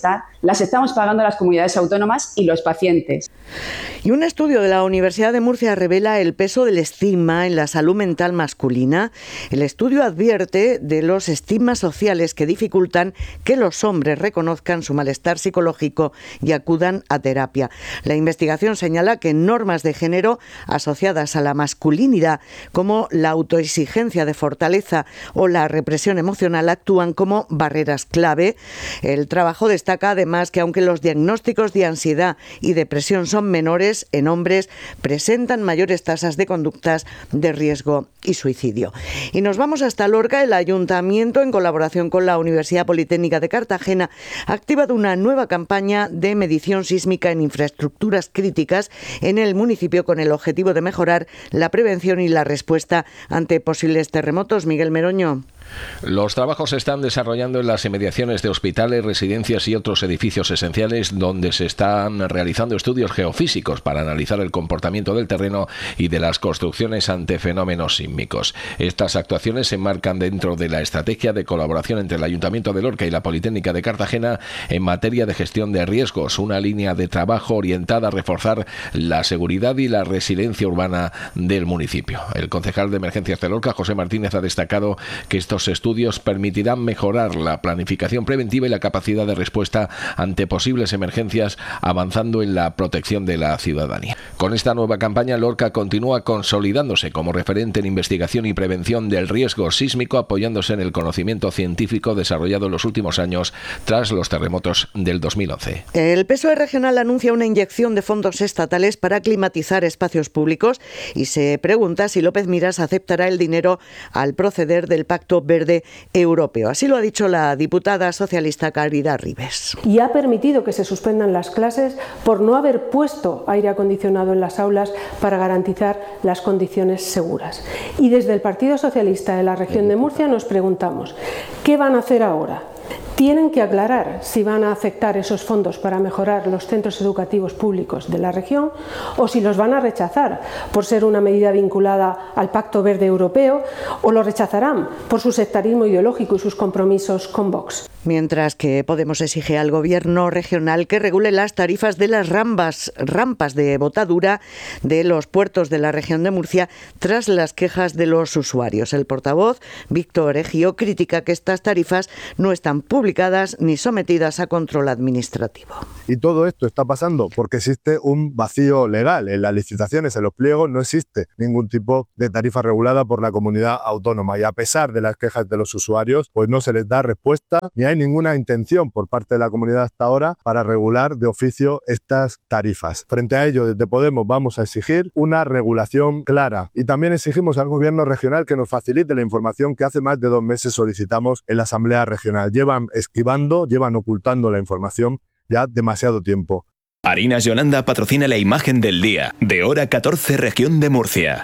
las estamos pagando las comunidades autónomas y los pacientes. Y un estudio de la Universidad de Murcia revela el peso del estigma en la salud mental masculina. El estudio advierte de los estigmas sociales que dificultan que los hombres reconozcan su malestar psicológico y acudan a terapia. La investigación señala que normas de género asociadas a la masculinidad, como la autoexigencia de fortaleza o la represión emocional, actúan como barreras clave. El trabajo destaca además que aunque los diagnósticos de ansiedad y depresión son menores en hombres, presentan mayores tasas de conductas de riesgo y suicidio. Y nos vamos hasta Lorca. El Ayuntamiento, en colaboración con la Universidad Politécnica de Cartagena, ha activado una nueva campaña de medición sísmica en infraestructuras críticas en el municipio con el objetivo de mejorar la prevención y la respuesta ante posibles terremotos. Miguel Meroño. Los trabajos se están desarrollando en las inmediaciones de hospitales, residencias y otros edificios esenciales, donde se están realizando estudios geofísicos para analizar el comportamiento del terreno y de las construcciones ante fenómenos sísmicos. Estas actuaciones se enmarcan dentro de la estrategia de colaboración entre el Ayuntamiento de Lorca y la Politécnica de Cartagena en materia de gestión de riesgos, una línea de trabajo orientada a reforzar la seguridad y la resiliencia urbana del municipio. El concejal de Emergencias de Lorca, José Martínez, ha destacado que estos estudios permitirán mejorar la planificación preventiva y la capacidad de respuesta ante posibles emergencias, avanzando en la protección de la ciudadanía. Con esta nueva campaña, Lorca continúa consolidándose como referente en investigación y prevención del riesgo sísmico, apoyándose en el conocimiento científico desarrollado en los últimos años tras los terremotos del dos mil once. El P S O E regional anuncia una inyección de fondos estatales para climatizar espacios públicos y se pregunta si López Miras aceptará el dinero al proceder del Pacto Verde Europeo. Así lo ha dicho la diputada socialista Caridad Ribes. Y ha permitido que se suspendan las clases por no haber puesto aire acondicionado en las aulas para garantizar las condiciones seguras. Y desde el Partido Socialista de la región de Murcia nos preguntamos, ¿qué van a hacer ahora? Tienen que aclarar si van a aceptar esos fondos para mejorar los centros educativos públicos de la región o si los van a rechazar por ser una medida vinculada al Pacto Verde Europeo o lo rechazarán por su sectarismo ideológico y sus compromisos con Vox. Mientras que Podemos exige al Gobierno regional que regule las tarifas de las rampas, rampas de botadura de los puertos de la región de Murcia tras las quejas de los usuarios. El portavoz, Víctor Egio, critica que estas tarifas no están publicadas ni sometidas a control administrativo. Y todo esto está pasando porque existe un vacío legal. En las licitaciones, en los pliegos, no existe ningún tipo de tarifa regulada por la comunidad autónoma. Y a pesar de las quejas de los usuarios, pues no se les da respuesta ni hay ninguna intención por parte de la comunidad hasta ahora para regular de oficio estas tarifas. Frente a ello, desde Podemos vamos a exigir una regulación clara y también exigimos al Gobierno regional que nos facilite la información que hace más de dos meses solicitamos en la Asamblea Regional. Llevan esquivando, llevan ocultando la información ya demasiado tiempo. Harinas Yolanda patrocina la imagen del día, de hora catorce, región de Murcia.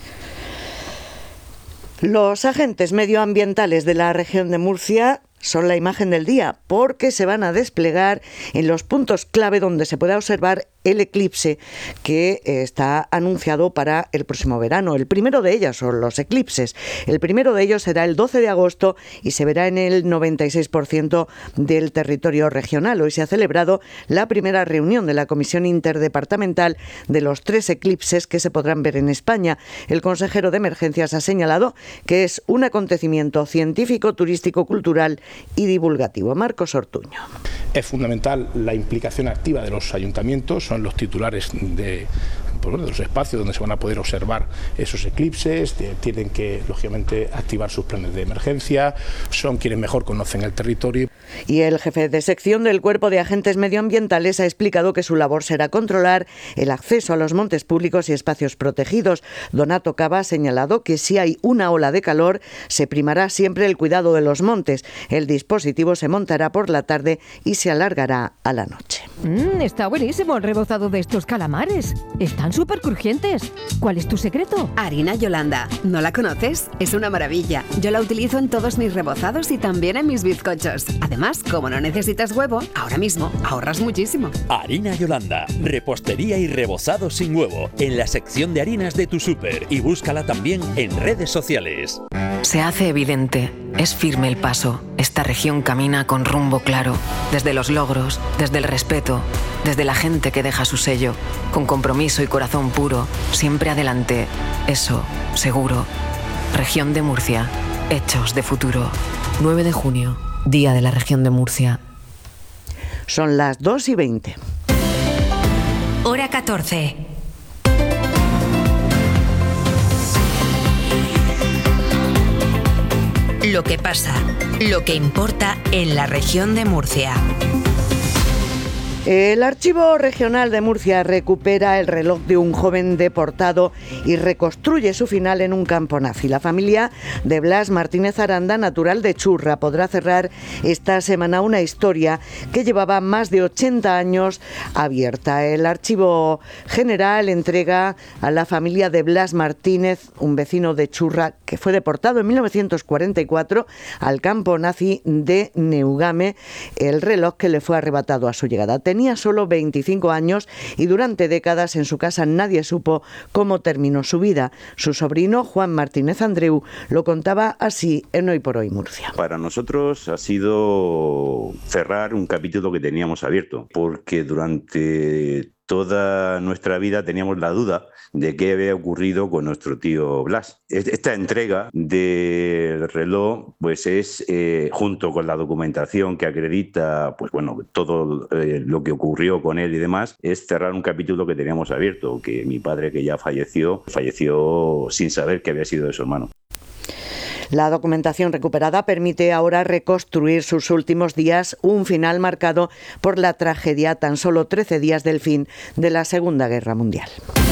Los agentes medioambientales de la región de Murcia son la imagen del día porque se van a desplegar en los puntos clave donde se pueda observar el eclipse que está anunciado para el próximo verano. El primero de ellos son los eclipses. El primero de ellos será el doce de agosto y se verá en el noventa y seis por ciento del territorio regional. Hoy se ha celebrado la primera reunión de la Comisión Interdepartamental de los tres eclipses que se podrán ver en España. El consejero de Emergencias ha señalado que es un acontecimiento científico, turístico, cultural y divulgativo. Marcos Ortuño. Es fundamental la implicación activa de los ayuntamientos, son los titulares de, pues, de los espacios donde se van a poder observar esos eclipses, de, tienen que, lógicamente, activar sus planes de emergencia, son quienes mejor conocen el territorio. Y el jefe de sección del Cuerpo de Agentes Medioambientales ha explicado que su labor será controlar el acceso a los montes públicos y espacios protegidos. Donato Cava ha señalado que si hay una ola de calor, se primará siempre el cuidado de los montes. El dispositivo se montará por la tarde y se alargará a la noche. Mm, está buenísimo el rebozado de estos calamares. Están súper crujientes. ¿Cuál es tu secreto? Harina Yolanda. ¿No la conoces? Es una maravilla. Yo la utilizo en todos mis rebozados y también en mis bizcochos. Además, Además, como no necesitas huevo, ahora mismo ahorras muchísimo. Harina Yolanda, repostería y rebozado sin huevo, en la sección de harinas de tu súper, y búscala también en redes sociales. Se hace evidente, es firme el paso. Esta región camina con rumbo claro, desde los logros, desde el respeto, desde la gente que deja su sello, con compromiso y corazón puro, siempre adelante. Eso, seguro. Región de Murcia, hechos de futuro. nueve de junio, Día de la Región de Murcia. Son las dos y veinte. Hora catorce. Lo que pasa, lo que importa en la región de Murcia. El Archivo Regional de Murcia recupera el reloj de un joven deportado y reconstruye su final en un campo nazi. La familia de Blas Martínez Aranda, natural de Churra, podrá cerrar esta semana una historia que llevaba más de ochenta años abierta. El Archivo General entrega a la familia de Blas Martínez, un vecino de Churra que fue deportado en mil novecientos cuarenta y cuatro al campo nazi de Neugame, el reloj que le fue arrebatado a su llegada. Tenía solo veinticinco años y durante décadas en su casa nadie supo cómo terminó su vida. Su sobrino, Juan Martínez Andreu, lo contaba así en Hoy por Hoy Murcia. Para nosotros ha sido cerrar un capítulo que teníamos abierto, porque durante toda nuestra vida teníamos la duda de qué había ocurrido con nuestro tío Blas. Esta entrega del reloj pues es, eh, junto con la documentación que acredita pues bueno, todo eh, lo que ocurrió con él y demás, es cerrar un capítulo que teníamos abierto, que mi padre, que ya falleció, falleció sin saber que había sido de su hermano. La documentación recuperada permite ahora reconstruir sus últimos días, un final marcado por la tragedia a tan solo trece días del fin de la Segunda Guerra Mundial.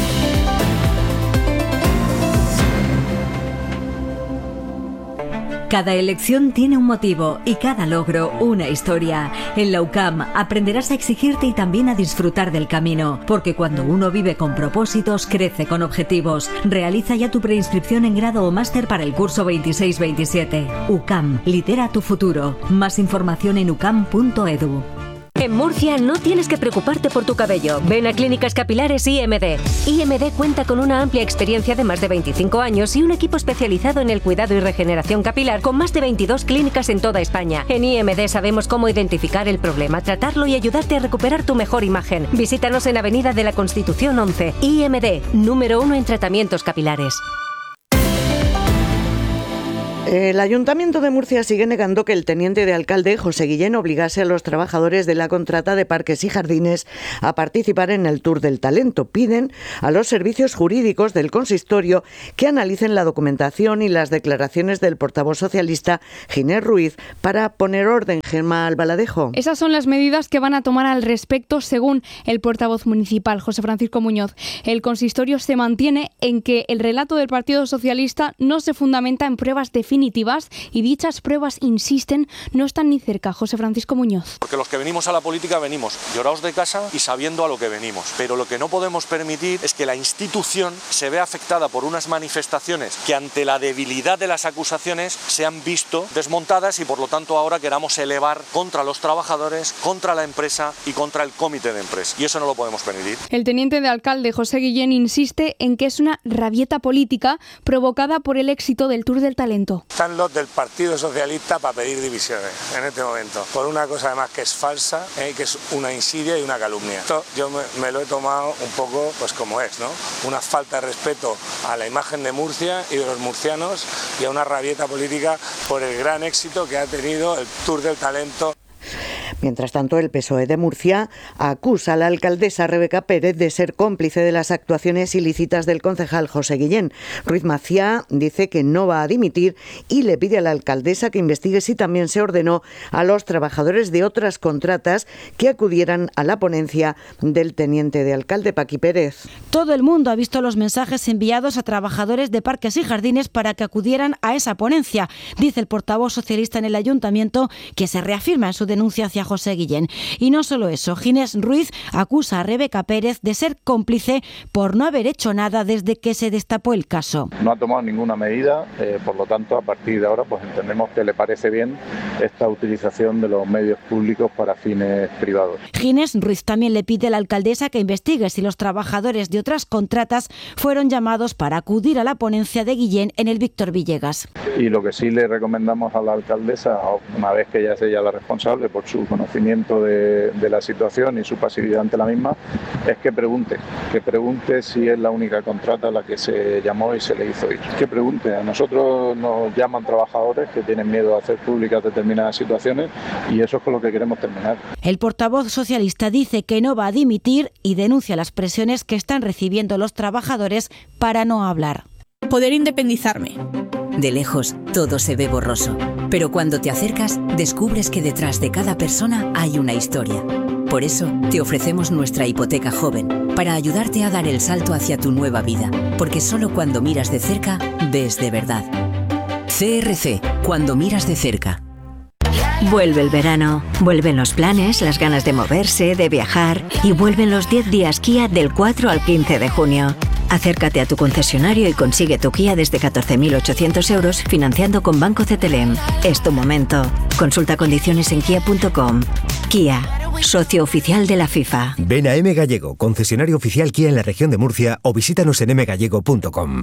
Cada elección tiene un motivo y cada logro una historia. En la U C A M aprenderás a exigirte y también a disfrutar del camino, porque cuando uno vive con propósitos, crece con objetivos. Realiza ya tu preinscripción en grado o máster para el curso veintiséis veintisiete. U C A M, lidera tu futuro. Más información en u c a m punto e d u. En Murcia no tienes que preocuparte por tu cabello. Ven a Clínicas Capilares I M D. I M D cuenta con una amplia experiencia de más de veinticinco años y un equipo especializado en el cuidado y regeneración capilar con más de veintidós clínicas en toda España. En I M D sabemos cómo identificar el problema, tratarlo y ayudarte a recuperar tu mejor imagen. Visítanos en Avenida de la Constitución once. I M D, número uno en tratamientos capilares. El Ayuntamiento de Murcia sigue negando que el teniente de alcalde, José Guillén, obligase a los trabajadores de la contrata de Parques y Jardines a participar en el Tour del Talento. Piden a los servicios jurídicos del consistorio que analicen la documentación y las declaraciones del portavoz socialista Ginés Ruiz para poner orden. Gemma Albaladejo. Esas son las medidas que van a tomar al respecto, según el portavoz municipal, José Francisco Muñoz. El consistorio se mantiene en que el relato del Partido Socialista no se fundamenta en pruebas definitivas y dichas pruebas, insisten, no están ni cerca. José Francisco Muñoz. Porque los que venimos a la política venimos llorados de casa y sabiendo a lo que venimos. Pero lo que no podemos permitir es que la institución se vea afectada por unas manifestaciones que ante la debilidad de las acusaciones se han visto desmontadas y por lo tanto ahora queramos elevar contra los trabajadores, contra la empresa y contra el comité de empresa. Y eso no lo podemos permitir. El teniente de alcalde José Guillén insiste en que es una rabieta política provocada por el éxito del Tour del Talento. Están los del Partido Socialista para pedir divisiones en este momento, por una cosa además que es falsa, ¿eh? que es una insidia y una calumnia. Esto yo me, me lo he tomado un poco pues como es, ¿no? Una falta de respeto a la imagen de Murcia y de los murcianos y a una rabieta política por el gran éxito que ha tenido el Tour del Talento. Mientras tanto, el P S O E de Murcia acusa a la alcaldesa Rebeca Pérez de ser cómplice de las actuaciones ilícitas del concejal José Guillén. Ruiz Maciá dice que no va a dimitir y le pide a la alcaldesa que investigue si también se ordenó a los trabajadores de otras contratas que acudieran a la ponencia del teniente de alcalde Paqui Pérez. Todo el mundo ha visto los mensajes enviados a trabajadores de Parques y Jardines para que acudieran a esa ponencia, dice el portavoz socialista en el ayuntamiento, que se reafirma en su denuncia hacia José Guillén. Y no solo eso, Ginés Ruiz acusa a Rebeca Pérez de ser cómplice por no haber hecho nada desde que se destapó el caso. No ha tomado ninguna medida, eh, por lo tanto, a partir de ahora pues entendemos que le parece bien esta utilización de los medios públicos para fines privados. Ginés Ruiz también le pide a la alcaldesa que investigue si los trabajadores de otras contratas fueron llamados para acudir a la ponencia de Guillén en el Víctor Villegas. Y lo que sí le recomendamos a la alcaldesa, una vez que ella es ella la responsable por su conocimiento de, de la situación y su pasividad ante la misma, es que pregunte, que pregunte si es la única contrata a la que se llamó y se le hizo ir. Que pregunte, a nosotros nos llaman trabajadores que tienen miedo a hacer públicas determinadas situaciones y eso es con lo que queremos terminar. El portavoz socialista dice que no va a dimitir y denuncia las presiones que están recibiendo los trabajadores para no hablar. Poder independizarme. De lejos, todo se ve borroso, pero cuando te acercas, descubres que detrás de cada persona hay una historia. Por eso, te ofrecemos nuestra hipoteca joven, para ayudarte a dar el salto hacia tu nueva vida, porque solo cuando miras de cerca, ves de verdad. C R C, cuando miras de cerca. Vuelve el verano, vuelven los planes, las ganas de moverse, de viajar y vuelven los diez días Kia del cuatro al quince de junio. Acércate a tu concesionario y consigue tu Kia desde catorce mil ochocientos euros financiando con Banco C T L M. Es tu momento. Consulta condiciones en kia punto com. Kia, socio oficial de la FIFA. Ven a M Gallego, concesionario oficial Kia en la región de Murcia o visítanos en m gallego punto com.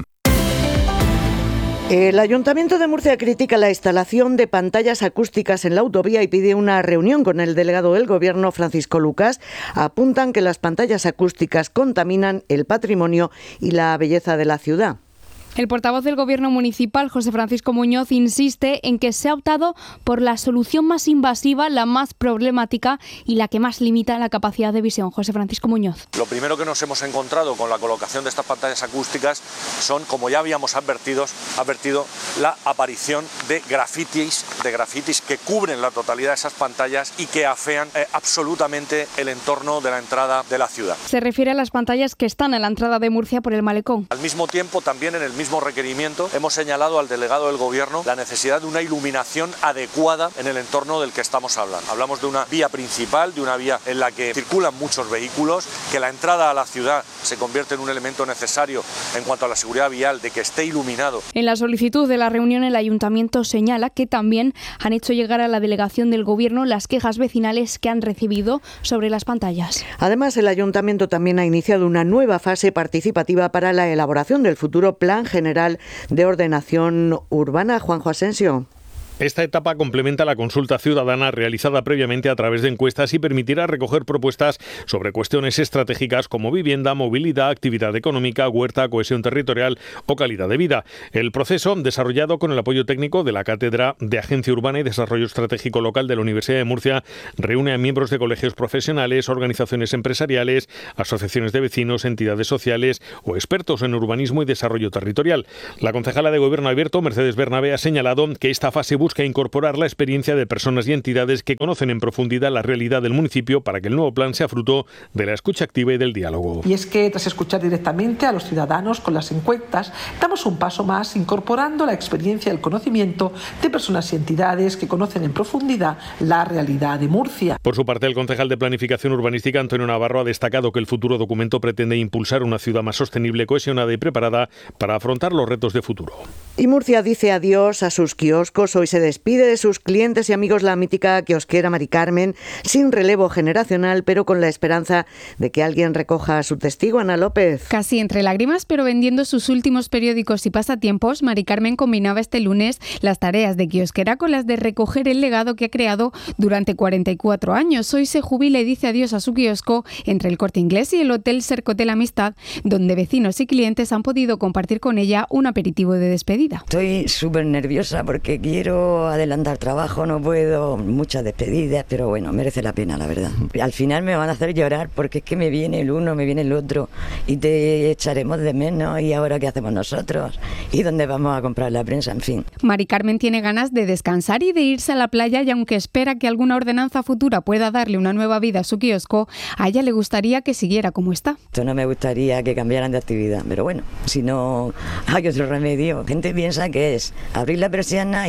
El Ayuntamiento de Murcia critica la instalación de pantallas acústicas en la autovía y pide una reunión con el delegado del Gobierno, Francisco Lucas. Apuntan que las pantallas acústicas contaminan el patrimonio y la belleza de la ciudad. El portavoz del Gobierno municipal, José Francisco Muñoz, insiste en que se ha optado por la solución más invasiva, la más problemática y la que más limita la capacidad de visión. José Francisco Muñoz. Lo primero que nos hemos encontrado con la colocación de estas pantallas acústicas son, como ya habíamos advertido, advertido la aparición de grafitis, de grafitis que cubren la totalidad de esas pantallas y que afean eh, absolutamente el entorno de la entrada de la ciudad. Se refiere a las pantallas que están en la entrada de Murcia por el malecón. Al mismo tiempo, también en el mismo requerimiento hemos señalado al delegado del Gobierno la necesidad de una iluminación adecuada en el entorno del que estamos hablando. Hablamos de una vía principal, de una vía en la que circulan muchos vehículos, que la entrada a la ciudad se convierte en un elemento necesario en cuanto a la seguridad vial, de que esté iluminado. En la solicitud de la reunión, el Ayuntamiento señala que también han hecho llegar a la delegación del Gobierno las quejas vecinales que han recibido sobre las pantallas. Además, el Ayuntamiento también ha iniciado una nueva fase participativa para la elaboración del futuro Plan General de Ordenación Urbana. Juanjo Asensio. Esta etapa complementa la consulta ciudadana realizada previamente a través de encuestas y permitirá recoger propuestas sobre cuestiones estratégicas como vivienda, movilidad, actividad económica, huerta, cohesión territorial o calidad de vida. El proceso, desarrollado con el apoyo técnico de la Cátedra de Agencia Urbana y Desarrollo Estratégico Local de la Universidad de Murcia, reúne a miembros de colegios profesionales, organizaciones empresariales, asociaciones de vecinos, entidades sociales o expertos en urbanismo y desarrollo territorial. La concejala de Gobierno Abierto, Mercedes Bernabé, ha señalado que esta fase busca busca incorporar la experiencia de personas y entidades que conocen en profundidad la realidad del municipio para que el nuevo plan sea fruto de la escucha activa y del diálogo. Y es que tras escuchar directamente a los ciudadanos con las encuestas, damos un paso más incorporando la experiencia y el conocimiento de personas y entidades que conocen en profundidad la realidad de Murcia. Por su parte, el concejal de Planificación Urbanística, Antonio Navarro, ha destacado que el futuro documento pretende impulsar una ciudad más sostenible, cohesionada y preparada para afrontar los retos de futuro. Y Murcia dice adiós a sus kioscos. Hoy se despide de sus clientes y amigos la mítica kiosquera Mari Carmen, sin relevo generacional, pero con la esperanza de que alguien recoja su testigo. Ana López. Casi entre lágrimas, pero vendiendo sus últimos periódicos y pasatiempos, Mari Carmen combinaba este lunes las tareas de kiosquera con las de recoger el legado que ha creado durante cuarenta y cuatro años. Hoy se jubila y dice adiós a su kiosco entre el Corte Inglés y el Hotel Sercotel Amistad, donde vecinos y clientes han podido compartir con ella un aperitivo de despedida. Estoy súper nerviosa porque quiero adelantar trabajo, no puedo, muchas despedidas, pero bueno, merece la pena, la verdad. Al final me van a hacer llorar porque es que me viene el uno, me viene el otro y te echaremos de menos y ahora qué hacemos nosotros y dónde vamos a comprar la prensa, en fin. Mari Carmen tiene ganas de descansar y de irse a la playa y aunque espera que alguna ordenanza futura pueda darle una nueva vida a su kiosco, a ella le gustaría que siguiera como está. Esto no me gustaría que cambiaran de actividad, pero bueno, si no hay otro remedio. Gente piensa que es abrir la persiana y ya no se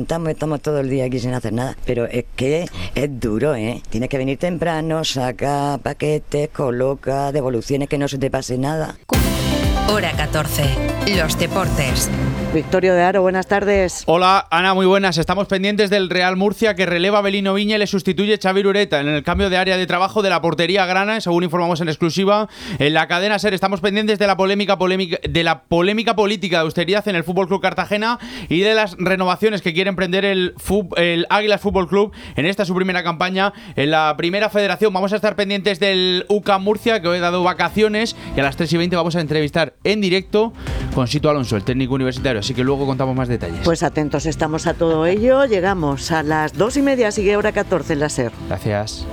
sentamos, estamos todo el día aquí sin hacer nada. Pero es que es duro, ¿eh? Tienes que venir temprano, saca paquetes, coloca devoluciones, que no se te pase nada. Hora catorce. Los deportes. Victorio de Aro, buenas tardes. Hola, Ana, muy buenas. Estamos pendientes del Real Murcia, que releva a Belino Viña y le sustituye Xavi Ureta en el cambio de área de trabajo de la portería grana, según informamos en exclusiva en la cadena SER. Estamos pendientes de la polémica, polémica de la polémica política de austeridad en el Fútbol Club Cartagena y de las renovaciones que quiere emprender el, fut, el Águilas Fútbol Club en esta su primera campaña en la primera federación. Vamos a estar pendientes del U C A M Murcia, que hoy ha dado vacaciones, y a las tres y veinte vamos a entrevistar en directo con Sito Alonso, el técnico universitario, así que luego contamos más detalles. Pues atentos estamos a todo ello. Llegamos a las dos y media, sigue Hora catorce en la SER. Gracias.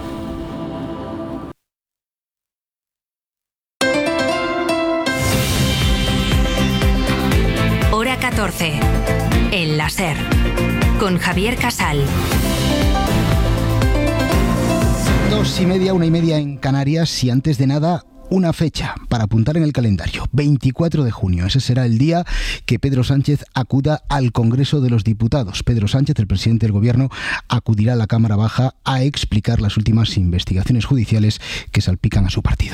Hora catorce en la SER con Javier Casal. Dos y media, una y media en Canarias, y antes de nada, una fecha para apuntar en el calendario, veinticuatro de junio. Ese será el día que Pedro Sánchez acuda al Congreso de los Diputados. Pedro Sánchez, el presidente del Gobierno, acudirá a la Cámara Baja a explicar las últimas investigaciones judiciales que salpican a su partido.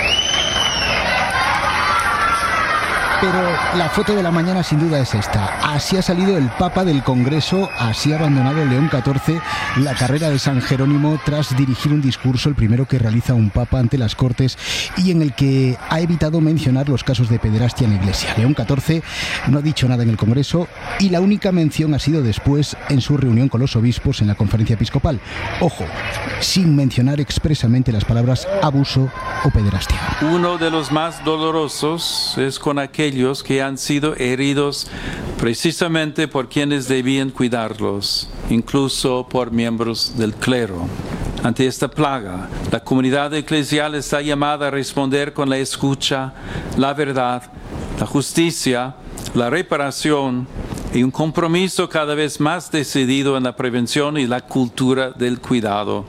Pero la foto de la mañana sin duda es esta. Así ha salido el Papa del Congreso, así ha abandonado León catorce la carrera de San Jerónimo tras dirigir un discurso, el primero que realiza un Papa ante las Cortes, y en el que ha evitado mencionar los casos de pederastia en la Iglesia. León catorce no ha dicho nada en el Congreso y la única mención ha sido después en su reunión con los obispos en la conferencia episcopal. Ojo, sin mencionar expresamente las palabras abuso o pederastia. Uno de los más dolorosos es con aquellos que han sido heridos precisamente por quienes debían cuidarlos, incluso por miembros del clero. Ante esta plaga, la comunidad eclesial está llamada a responder con la escucha, la verdad, la justicia, la reparación y un compromiso cada vez más decidido en la prevención y la cultura del cuidado.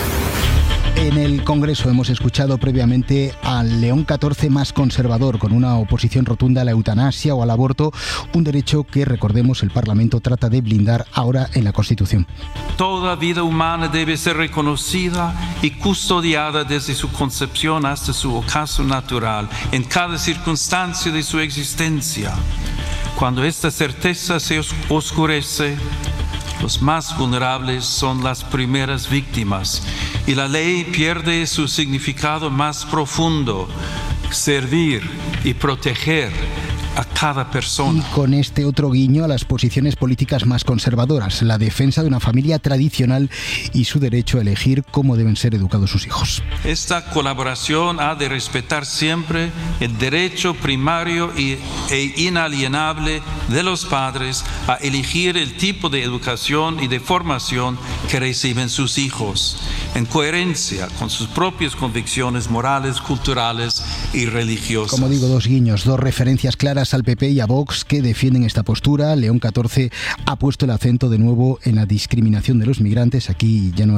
En el Congreso hemos escuchado previamente al León catorce más conservador, con una oposición rotunda a la eutanasia o al aborto, un derecho que, recordemos, el Parlamento trata de blindar ahora en la Constitución. Toda vida humana debe ser reconocida y custodiada desde su concepción hasta su ocaso natural, en cada circunstancia de su existencia. Cuando esta certeza se oscurece, los más vulnerables son las primeras víctimas y la ley pierde su significado más profundo, servir y proteger a cada persona. Y con este otro guiño a las posiciones políticas más conservadoras, la defensa de una familia tradicional y su derecho a elegir cómo deben ser educados sus hijos. Esta colaboración ha de respetar siempre el derecho primario e inalienable de los padres a elegir el tipo de educación y de formación que reciben sus hijos, en coherencia con sus propias convicciones morales, culturales y religiosas. Como digo, dos guiños, dos referencias claras al P P y a Vox, que defienden esta postura. León catorce ha puesto el acento de nuevo en la discriminación de los migrantes. Aquí ya no